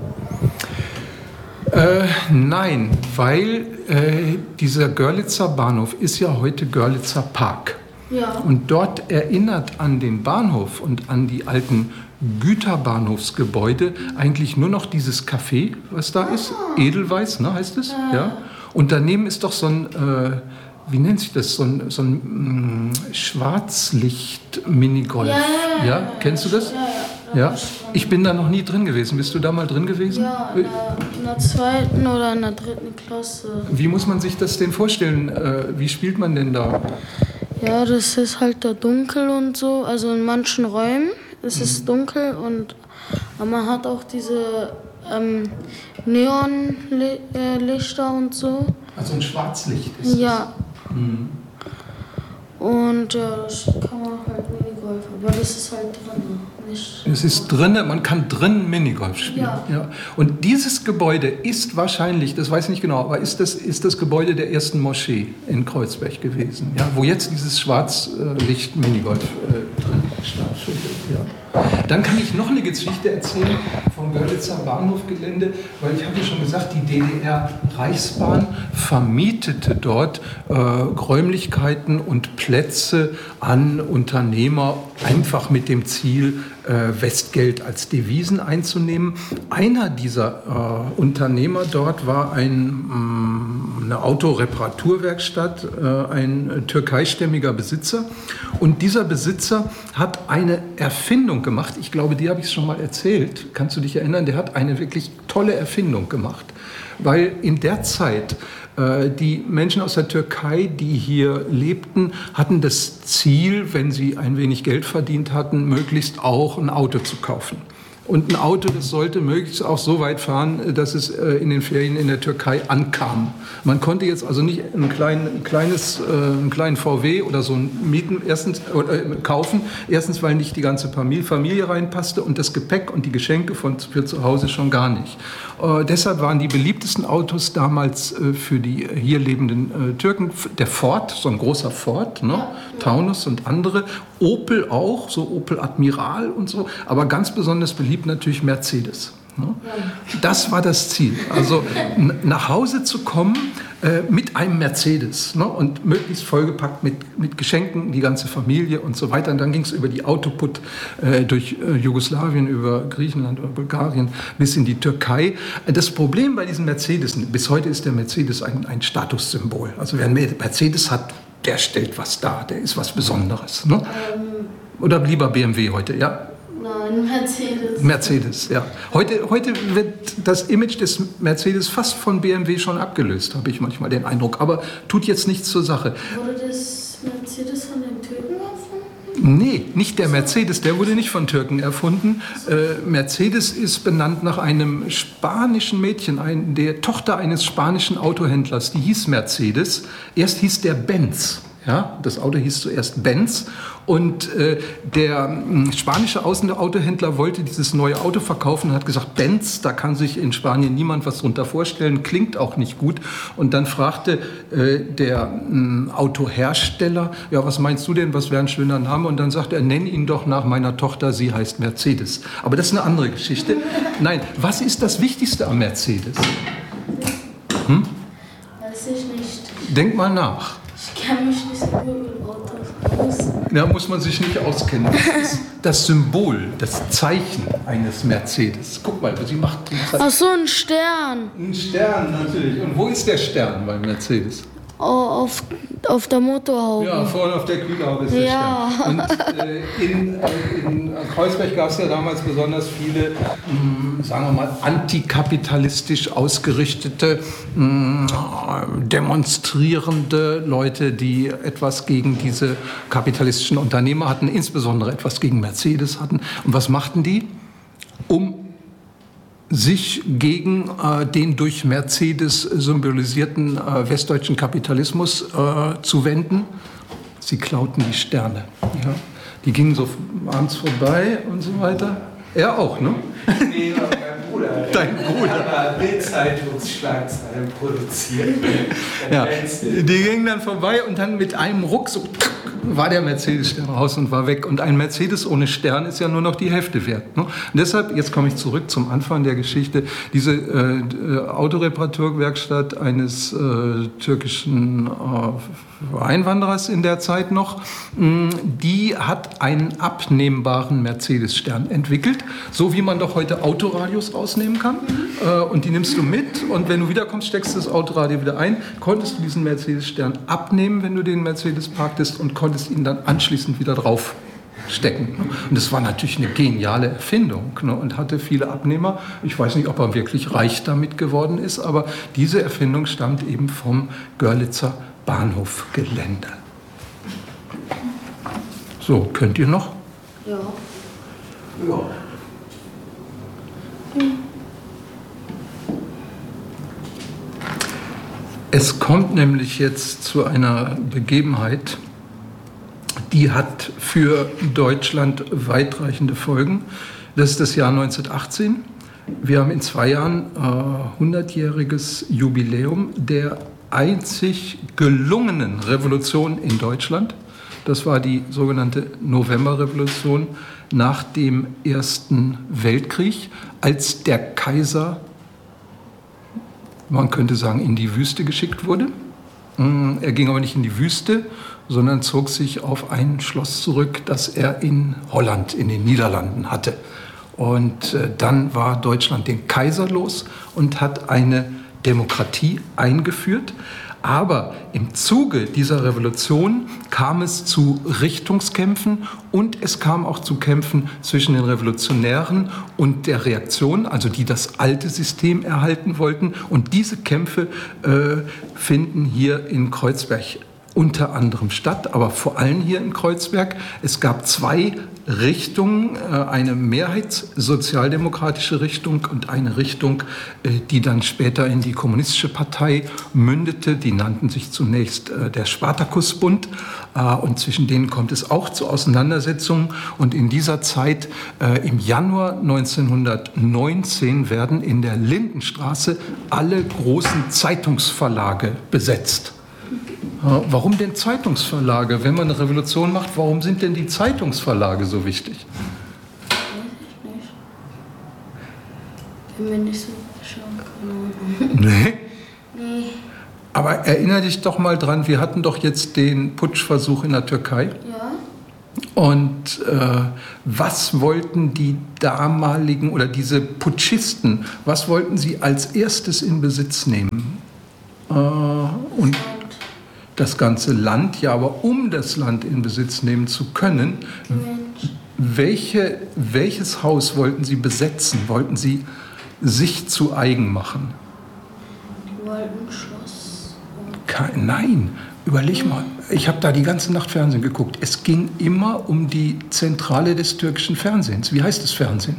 Äh, nein, weil äh, dieser Görlitzer Bahnhof ist ja heute Görlitzer Park. Ja. Und dort erinnert an den Bahnhof und an die alten Güterbahnhofsgebäude eigentlich nur noch dieses Café, was da ist. Edelweiß, ne, heißt es? Ja. Ja. Und daneben ist doch so ein, äh, wie nennt sich das, so ein, so ein mh, Schwarzlicht-Minigolf. Ja, ja, ja, ja, ja, kennst du das? Ja, ja. Ja, ich bin da noch nie drin gewesen. Bist du da mal drin gewesen? Ja, in der, in der zweiten oder in der dritten Klasse. Wie muss man sich das denn vorstellen? Äh, wie spielt man denn da? Ja, das ist halt da dunkel und so. Also in manchen Räumen ist mhm. es dunkel und aber man hat auch diese ähm, Neonlichter und so. Also ein Schwarzlicht ist ja. das? Mhm. Und ja, das kann man halt Minigolf, aber das ist halt drin. Nicht es ist drin, man kann drin Minigolf spielen. Ja. Ja. Und dieses Gebäude ist wahrscheinlich, das weiß ich nicht genau, aber ist das, ist das Gebäude der ersten Moschee in Kreuzberg gewesen, ja, wo jetzt dieses Schwarzlicht-Minigolf äh, drin stattfindet. Ja. Dann kann ich noch eine Geschichte erzählen vom Görlitzer Bahnhofgelände, weil ich hatte schon gesagt, die D D R-Reichsbahn vermietete dort äh, Räumlichkeiten und Plätze an Unternehmer, einfach mit dem Ziel, äh, Westgeld als Devisen einzunehmen. Einer dieser äh, Unternehmer dort war ein, mh, eine Autoreparaturwerkstatt, äh, ein türkeistämmiger Besitzer. Und dieser Besitzer hat eine Erfindung gemacht. Ich glaube, die habe ich schon mal erzählt. Kannst du dich erinnern? Der hat eine wirklich tolle Erfindung gemacht. weil in der Zeit äh, die Menschen aus der Türkei, die hier lebten, hatten das Ziel, wenn sie ein wenig Geld verdient hatten, möglichst auch ein Auto zu kaufen. Und ein Auto, das sollte möglichst auch so weit fahren, dass es äh, in den Ferien in der Türkei ankam. Man konnte jetzt also nicht ein, klein, ein kleines, äh, einen kleinen V W oder so mieten, erstens äh, kaufen. Erstens, weil nicht die ganze Familie, Familie reinpasste und das Gepäck und die Geschenke von, für zu Hause schon gar nicht. Äh, deshalb waren die beliebtesten Autos damals äh, für die hier lebenden äh, Türken der Ford, so ein großer Ford, ne? Taunus und andere. Opel auch, so Opel Admiral und so, aber ganz besonders beliebt natürlich Mercedes. Das war das Ziel, also nach Hause zu kommen äh, mit einem Mercedes, ne? Und möglichst vollgepackt mit, mit Geschenken, die ganze Familie und so weiter. Und dann ging es über die Autoput äh, durch äh, Jugoslawien, über Griechenland, über Bulgarien bis in die Türkei. Das Problem bei diesen Mercedes, bis heute ist der Mercedes ein, ein Statussymbol. Also wer einen Mercedes hat, der stellt was dar, der ist was Besonderes. Ne? Ähm, Oder lieber B M W heute, ja? Nein, Mercedes. Mercedes, ja. Heute, heute wird das Image des Mercedes fast von B M W schon abgelöst, habe ich manchmal den Eindruck. Aber tut jetzt nichts zur Sache. Wurde das Mercedes von den Türken erfunden? Nee, nicht der Mercedes, der wurde nicht von Türken erfunden. Äh, Mercedes ist benannt nach einem spanischen Mädchen, ein, der Tochter eines spanischen Autohändlers, die hieß Mercedes. Erst hieß der Benz. Ja, das Auto hieß zuerst Benz und äh, der äh, spanische Außenautohändler wollte dieses neue Auto verkaufen und hat gesagt, Benz, da kann sich in Spanien niemand was drunter vorstellen, klingt auch nicht gut. Und dann fragte äh, der äh, Autohersteller, ja, was meinst du denn, was wäre ein schöner Name? Und dann sagte er, nenn ihn doch nach meiner Tochter, sie heißt Mercedes. Aber das ist eine andere Geschichte. Nein, was ist das Wichtigste am Mercedes? Hm? Weiß ich nicht. Denk mal nach. Ich kenne mich nicht so gut mit Autos aus. Da muss man sich nicht auskennen. Das ist das Symbol, das Zeichen eines Mercedes. Guck mal, sie macht... Ach so, ein Stern. Ein Stern natürlich. Und wo ist der Stern beim Mercedes? Oh, auf, auf der Motorhaube. Ja, vorne auf der Kühlhaube ist der Ja. Stern. Und äh, in, äh, in Kreuzberg gab es ja damals besonders viele, mh, sagen wir mal, antikapitalistisch ausgerichtete, mh, demonstrierende Leute, die etwas gegen diese kapitalistischen Unternehmer hatten, insbesondere etwas gegen Mercedes hatten. Und was machten die? Um sich gegen äh, den durch Mercedes symbolisierten äh, westdeutschen Kapitalismus äh, zu wenden. Sie klauten die Sterne. Ja. Die gingen so abends vorbei und so weiter. Er auch, ne? Nee, mein Bruder. Dein Bruder. hat Bildzeitungsschlagzeilen produziert. Ja. Die gingen dann vorbei und dann mit einem Ruck so war der Mercedes-Stern raus und war weg. Und ein Mercedes ohne Stern ist ja nur noch die Hälfte wert. Ne? Und deshalb, jetzt komme ich zurück zum Anfang der Geschichte, diese äh, Autoreparaturwerkstatt eines äh, türkischen äh, Einwanderers in der Zeit noch, mh, die hat einen abnehmbaren Mercedes-Stern entwickelt, so wie man doch heute Autoradios rausnehmen kann. Mhm. Äh, und die nimmst du mit und wenn du wiederkommst, steckst du das Autoradio wieder ein, konntest du diesen Mercedes-Stern abnehmen, wenn du den Mercedes parktest und konntest ihn dann anschließend wieder drauf stecken. Und das war natürlich eine geniale Erfindung, ne, und hatte viele Abnehmer. Ich weiß nicht, ob er wirklich reich damit geworden ist, aber diese Erfindung stammt eben vom Görlitzer Bahnhofgelände. So, könnt ihr noch? Ja. Ja. Es kommt nämlich jetzt zu einer Begebenheit, die hat für Deutschland weitreichende Folgen. Das ist das Jahr neunzehnhundertachtzehn. Wir haben in zwei Jahren äh, hundertjähriges Jubiläum der einzig gelungenen Revolution in Deutschland. Das war die sogenannte Novemberrevolution nach dem Ersten Weltkrieg, als der Kaiser, man könnte sagen, in die Wüste geschickt wurde. Er ging aber nicht in die Wüste, sondern zog sich auf ein Schloss zurück, das er in Holland, in den Niederlanden hatte. Und dann war Deutschland den Kaiser los und hat eine Demokratie eingeführt. Aber im Zuge dieser Revolution kam es zu Richtungskämpfen und es kam auch zu Kämpfen zwischen den Revolutionären und der Reaktion, also die das alte System erhalten wollten. Und diese Kämpfe äh, finden hier in Kreuzberg unter anderem statt, aber vor allem hier in Kreuzberg. Es gab zwei Richtungen, eine mehrheitssozialdemokratische Richtung und eine Richtung, die dann später in die Kommunistische Partei mündete. Die nannten sich zunächst der Spartakusbund und zwischen denen kommt es auch zu Auseinandersetzungen. Und in dieser Zeit, im Januar neunzehnhundertneunzehn, werden in der Lindenstraße alle großen Zeitungsverlage besetzt. Warum denn Zeitungsverlage? Wenn man eine Revolution macht, warum sind denn die Zeitungsverlage so wichtig? Weiß ich nicht. Bin mir nicht so sicher. Nee? Nee. Aber erinnere dich doch mal dran, wir hatten doch jetzt den Putschversuch in der Türkei. Ja. Und äh, was wollten die damaligen oder diese Putschisten, was wollten sie als erstes in Besitz nehmen? Äh, und das ganze Land, ja, aber um das Land in Besitz nehmen zu können, welche, welches Haus wollten Sie besetzen? Wollten Sie sich zu eigen machen? Die wollten Schloss. Kein, nein, überleg mal. Ich habe da die ganze Nacht Fernsehen geguckt. Es ging immer um die Zentrale des türkischen Fernsehens. Wie heißt das Fernsehen?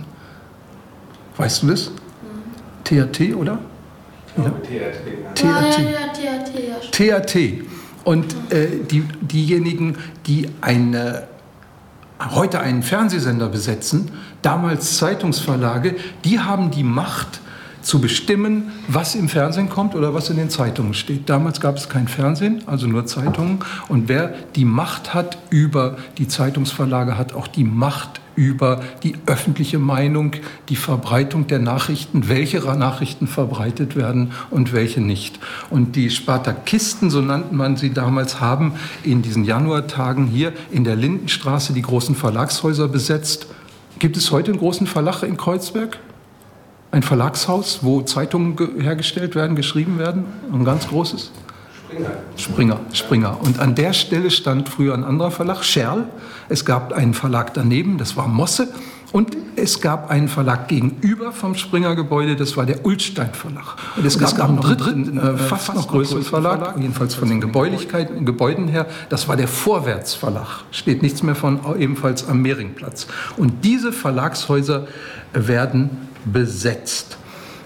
Weißt du das? T R T, oder? Ja. T R T. Ja, ja, T R T, ja. T R T. Und äh, die, diejenigen, die eine, heute einen Fernsehsender besetzen, damals Zeitungsverlage, die haben die Macht zu bestimmen, was im Fernsehen kommt oder was in den Zeitungen steht. Damals gab es kein Fernsehen, also nur Zeitungen. Und wer die Macht hat über die Zeitungsverlage, hat auch die Macht über die öffentliche Meinung, die Verbreitung der Nachrichten, welche Nachrichten verbreitet werden und welche nicht. Und die Spartakisten, so nannte man sie damals, haben in diesen Januartagen hier in der Lindenstraße die großen Verlagshäuser besetzt. Gibt es heute einen großen Verlag in Kreuzberg? Ein Verlagshaus, wo Zeitungen hergestellt werden, geschrieben werden? Ein ganz großes? Springer. Springer, Springer. Und an der Stelle stand früher ein anderer Verlag, Scherl. Es gab einen Verlag daneben, das war Mosse. Und es gab einen Verlag gegenüber vom Springer-Gebäude, das war der Ullstein Verlag. Und es gab noch einen dritten, äh, fast noch größeren Verlag, jedenfalls von den Gebäulichkeiten, Gebäuden her, das war der Vorwärts Verlag. Steht nichts mehr von, ebenfalls am Mehringplatz. Und diese Verlagshäuser werden besetzt.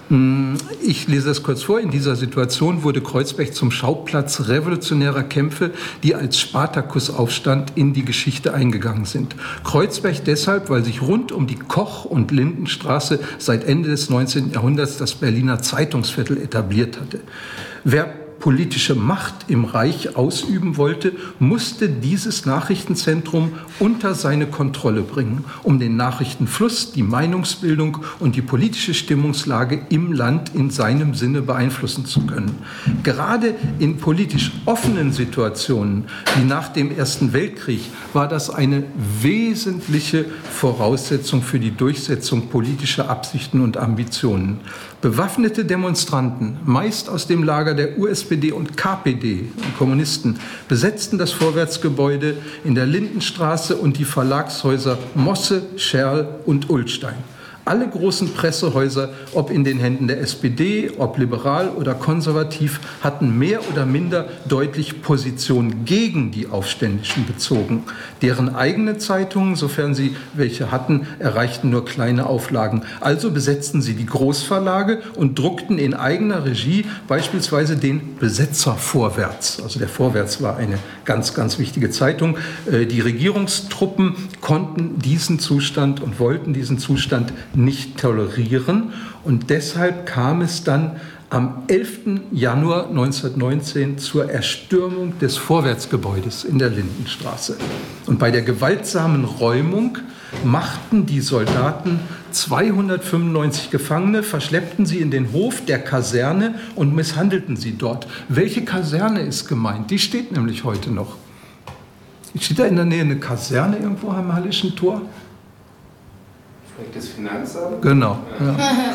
Ich lese das kurz vor. In dieser Situation wurde Kreuzberg zum Schauplatz revolutionärer Kämpfe, die als Spartakusaufstand in die Geschichte eingegangen sind. Kreuzberg deshalb, weil sich rund um die Koch- und Lindenstraße seit Ende des neunzehnten Jahrhunderts das Berliner Zeitungsviertel etabliert hatte. Wer politische Macht im Reich ausüben wollte, musste dieses Nachrichtenzentrum unter seine Kontrolle bringen, um den Nachrichtenfluss, die Meinungsbildung und die politische Stimmungslage im Land in seinem Sinne beeinflussen zu können. Gerade in politisch offenen Situationen wie nach dem Ersten Weltkrieg war das eine wesentliche Voraussetzung für die Durchsetzung politischer Absichten und Ambitionen. Bewaffnete Demonstranten, meist aus dem Lager der U S P D und K P D, Kommunisten, besetzten das Vorwärtsgebäude in der Lindenstraße und die Verlagshäuser Mosse, Scherl und Ullstein. Alle großen Pressehäuser, ob in den Händen der S P D, ob liberal oder konservativ, hatten mehr oder minder deutlich Position gegen die Aufständischen bezogen. Deren eigene Zeitungen, sofern sie welche hatten, erreichten nur kleine Auflagen. Also besetzten sie die Großverlage und druckten in eigener Regie beispielsweise den Besetzer Vorwärts. Also der Vorwärts war eine ganz, ganz wichtige Zeitung. Die Regierungstruppen konnten diesen Zustand und wollten diesen Zustand nicht tolerieren. Und deshalb kam es dann am elften Januar neunzehnhundertneunzehn zur Erstürmung des Vorwärtsgebäudes in der Lindenstraße. Und bei der gewaltsamen Räumung machten die Soldaten zweihundertfünfundneunzig Gefangene, verschleppten sie in den Hof der Kaserne und misshandelten sie dort. Welche Kaserne ist gemeint? Die steht nämlich heute noch. Steht da in der Nähe eine Kaserne irgendwo am Hallischen Tor? Vielleicht das Finanzamt? Genau. Ja.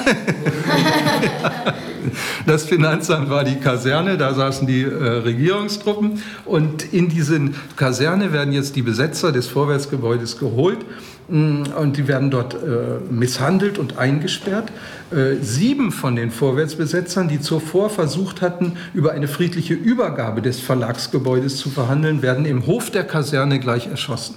Das Finanzamt war die Kaserne, da saßen die äh, Regierungstruppen und in diesen Kaserne werden jetzt die Besetzer des Vorwärtsgebäudes geholt mh, und die werden dort äh, misshandelt und eingesperrt. Äh, sieben von den Vorwärtsbesetzern, die zuvor versucht hatten, über eine friedliche Übergabe des Verlagsgebäudes zu verhandeln, werden im Hof der Kaserne gleich erschossen.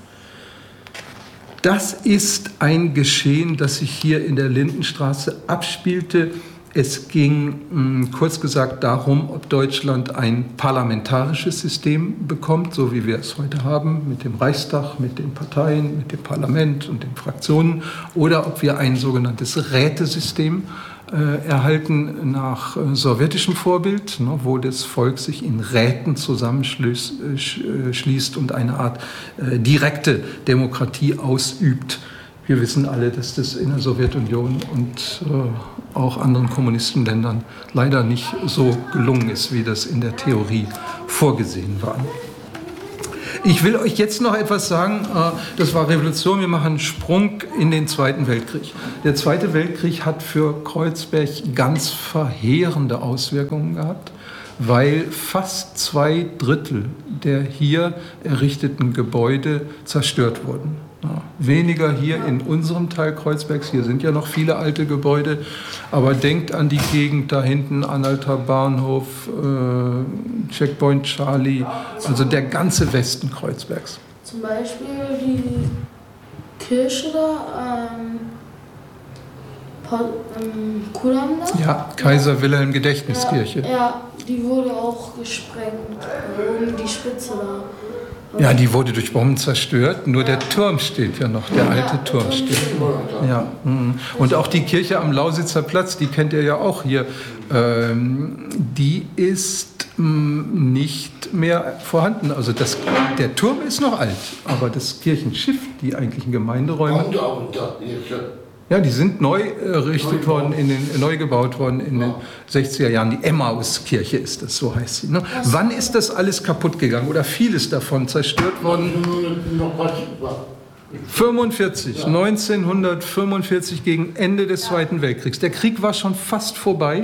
Das ist ein Geschehen, das sich hier in der Lindenstraße abspielte. Es ging, kurz gesagt, darum, ob Deutschland ein parlamentarisches System bekommt, so wie wir es heute haben, mit dem Reichstag, mit den Parteien, mit dem Parlament und den Fraktionen, oder ob wir ein sogenanntes Rätesystem äh, erhalten nach äh, sowjetischem Vorbild, ne, wo das Volk sich in Räten zusammenschließt äh, und eine Art äh, direkte Demokratie ausübt. Wir wissen alle, dass das in der Sowjetunion und äh, auch anderen Kommunistenländern leider nicht so gelungen ist, wie das in der Theorie vorgesehen war. Ich will euch jetzt noch etwas sagen, äh, das war Revolution, wir machen einen Sprung in den Zweiten Weltkrieg. Der Zweite Weltkrieg hat für Kreuzberg ganz verheerende Auswirkungen gehabt, weil fast zwei Drittel der hier errichteten Gebäude zerstört wurden. Ja, weniger hier in unserem Teil Kreuzbergs, hier sind ja noch viele alte Gebäude, aber denkt an die Gegend da hinten, Anhalter Bahnhof, äh, Checkpoint Charlie, also der ganze Westen Kreuzbergs. Zum Beispiel die Kirche da, ähm, ähm, Kudamm da? Ja, Kaiser Wilhelm Gedächtniskirche. Ja, ja, die wurde auch gesprengt, oben die Spitze da. Ja, die wurde durch Bomben zerstört, nur der Turm steht ja noch, der alte Turm steht. Ja. Und auch die Kirche am Lausitzer Platz, die kennt ihr ja auch hier, die ist nicht mehr vorhanden. Also das, der Turm ist noch alt, aber das Kirchenschiff, die eigentlichen Gemeinderäume, ja, die sind neu errichtet worden, in den, neu gebaut worden in den sechziger Jahren. Die Emmauskirche ist das, so heißt sie. Ne? Wann ist das alles kaputt gegangen oder vieles davon zerstört worden? fünfundvierzig, neunzehnhundertfünfundvierzig, gegen Ende des Zweiten Weltkriegs. Der Krieg war schon fast vorbei.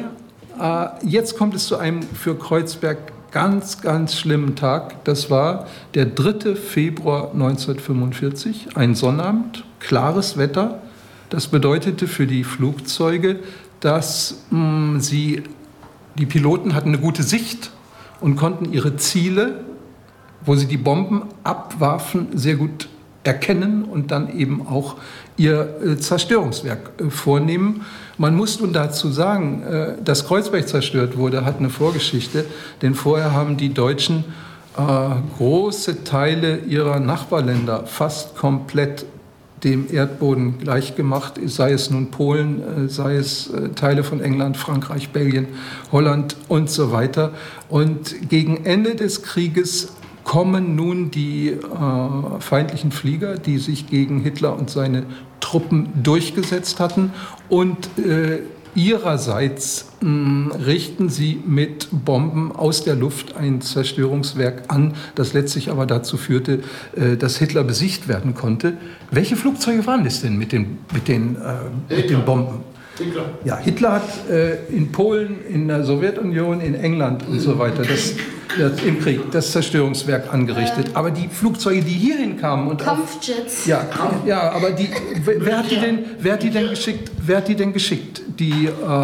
Jetzt kommt es zu einem für Kreuzberg ganz, ganz schlimmen Tag. Das war der dritte Februar neunzehnhundertfünfundvierzig, ein Sonnabend, klares Wetter. Das bedeutete für die Flugzeuge, dass mh, sie, die Piloten hatten eine gute Sicht und konnten ihre Ziele, wo sie die Bomben abwarfen, sehr gut erkennen und dann eben auch ihr äh, Zerstörungswerk äh, vornehmen. Man muss nun dazu sagen, äh, dass Kreuzberg zerstört wurde, hat eine Vorgeschichte, denn vorher haben die Deutschen äh, große Teile ihrer Nachbarländer fast komplett dem Erdboden gleichgemacht, sei es nun Polen, sei es Teile von England, Frankreich, Belgien, Holland und so weiter. Und gegen Ende des Krieges kommen nun die äh, feindlichen Flieger, die sich gegen Hitler und seine Truppen durchgesetzt hatten, und äh, ihrerseits mh, richten sie mit Bomben aus der Luft ein Zerstörungswerk an, das letztlich aber dazu führte, äh, dass Hitler besiegt werden konnte. Welche Flugzeuge waren das denn mit den, mit den, äh, mit den Bomben? Hitler. Ja, Hitler hat äh, in Polen, in der Sowjetunion, in England und so weiter das, das, im Krieg das Zerstörungswerk angerichtet. Aber die Flugzeuge, die hierhin kamen und Kampfjets. Auf, ja, ja, aber die, wer, wer, hat die denn, wer hat die denn geschickt? Wer hat die denn geschickt? Die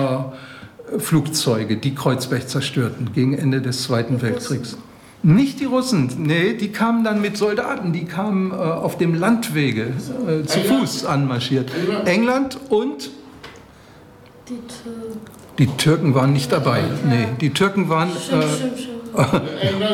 äh, Flugzeuge, die Kreuzberg zerstörten gegen Ende des Zweiten Weltkriegs. Nicht die Russen, nee, die kamen dann mit Soldaten, die kamen äh, auf dem Landwege äh, zu Fuß anmarschiert. England und Die, Tür die Türken waren nicht dabei. Nee, die Türken waren. Stimmt, äh, stimmt, stimmt.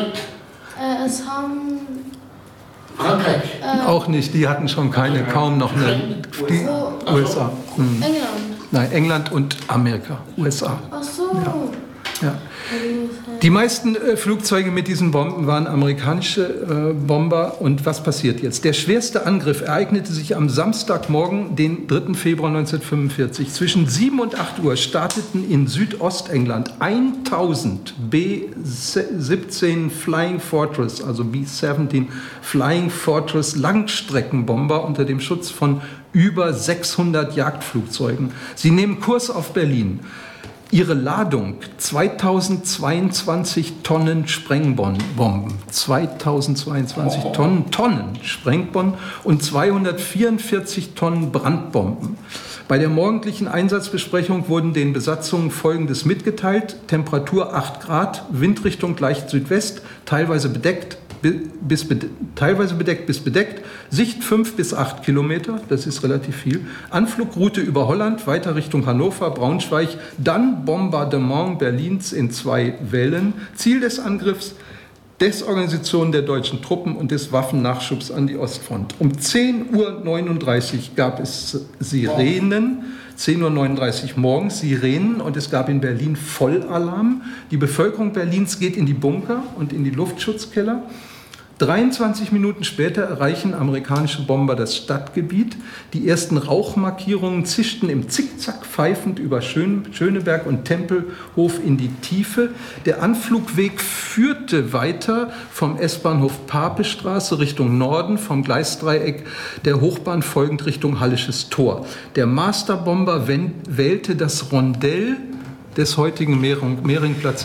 äh, es haben. Frankreich. Äh, auch nicht, die hatten schon keine, kaum noch eine. Die wo, U S A. Hm. England. Nein, England und Amerika, U S A. Ach so. Ja. Ja. Die meisten äh, Flugzeuge mit diesen Bomben waren amerikanische äh, Bomber. Und was passiert jetzt? Der schwerste Angriff ereignete sich am Samstagmorgen, den dritten Februar neunzehnhundertfünfundvierzig. Zwischen sieben und acht Uhr starteten in Südostengland tausend B siebzehn Flying Fortress, also B siebzehn Flying Fortress Langstreckenbomber unter dem Schutz von über sechshundert Jagdflugzeugen. Sie nehmen Kurs auf Berlin. Ihre Ladung, zweitausendzweiundzwanzig Tonnen Sprengbomben, zweitausendzweiundzwanzig Tonnen, Tonnen Sprengbomben und zweihundertvierundvierzig Tonnen Brandbomben. Bei der morgendlichen Einsatzbesprechung wurden den Besatzungen Folgendes mitgeteilt: Temperatur acht Grad, Windrichtung leicht Südwest, teilweise bedeckt bis, teilweise bedeckt bis bedeckt, Sicht fünf bis acht Kilometer, das ist relativ viel, Anflugroute über Holland, weiter Richtung Hannover, Braunschweig, dann Bombardement Berlins in zwei Wellen, Ziel des Angriffs, Desorganisation der deutschen Truppen und des Waffennachschubs an die Ostfront. Um zehn Uhr neununddreißig gab es Sirenen, zehn Uhr neununddreißig morgens Sirenen, und es gab in Berlin Vollalarm. Die Bevölkerung Berlins geht in die Bunker und in die Luftschutzkeller. dreiundzwanzig Minuten später erreichen amerikanische Bomber das Stadtgebiet. Die ersten Rauchmarkierungen zischten im Zickzack pfeifend über Schöneberg und Tempelhof in die Tiefe. Der Anflugweg führte weiter vom S-Bahnhof Papestraße Richtung Norden, vom Gleisdreieck der Hochbahn folgend Richtung Hallisches Tor. Der Masterbomber wählte das Rondell des heutigen Mehringplatzes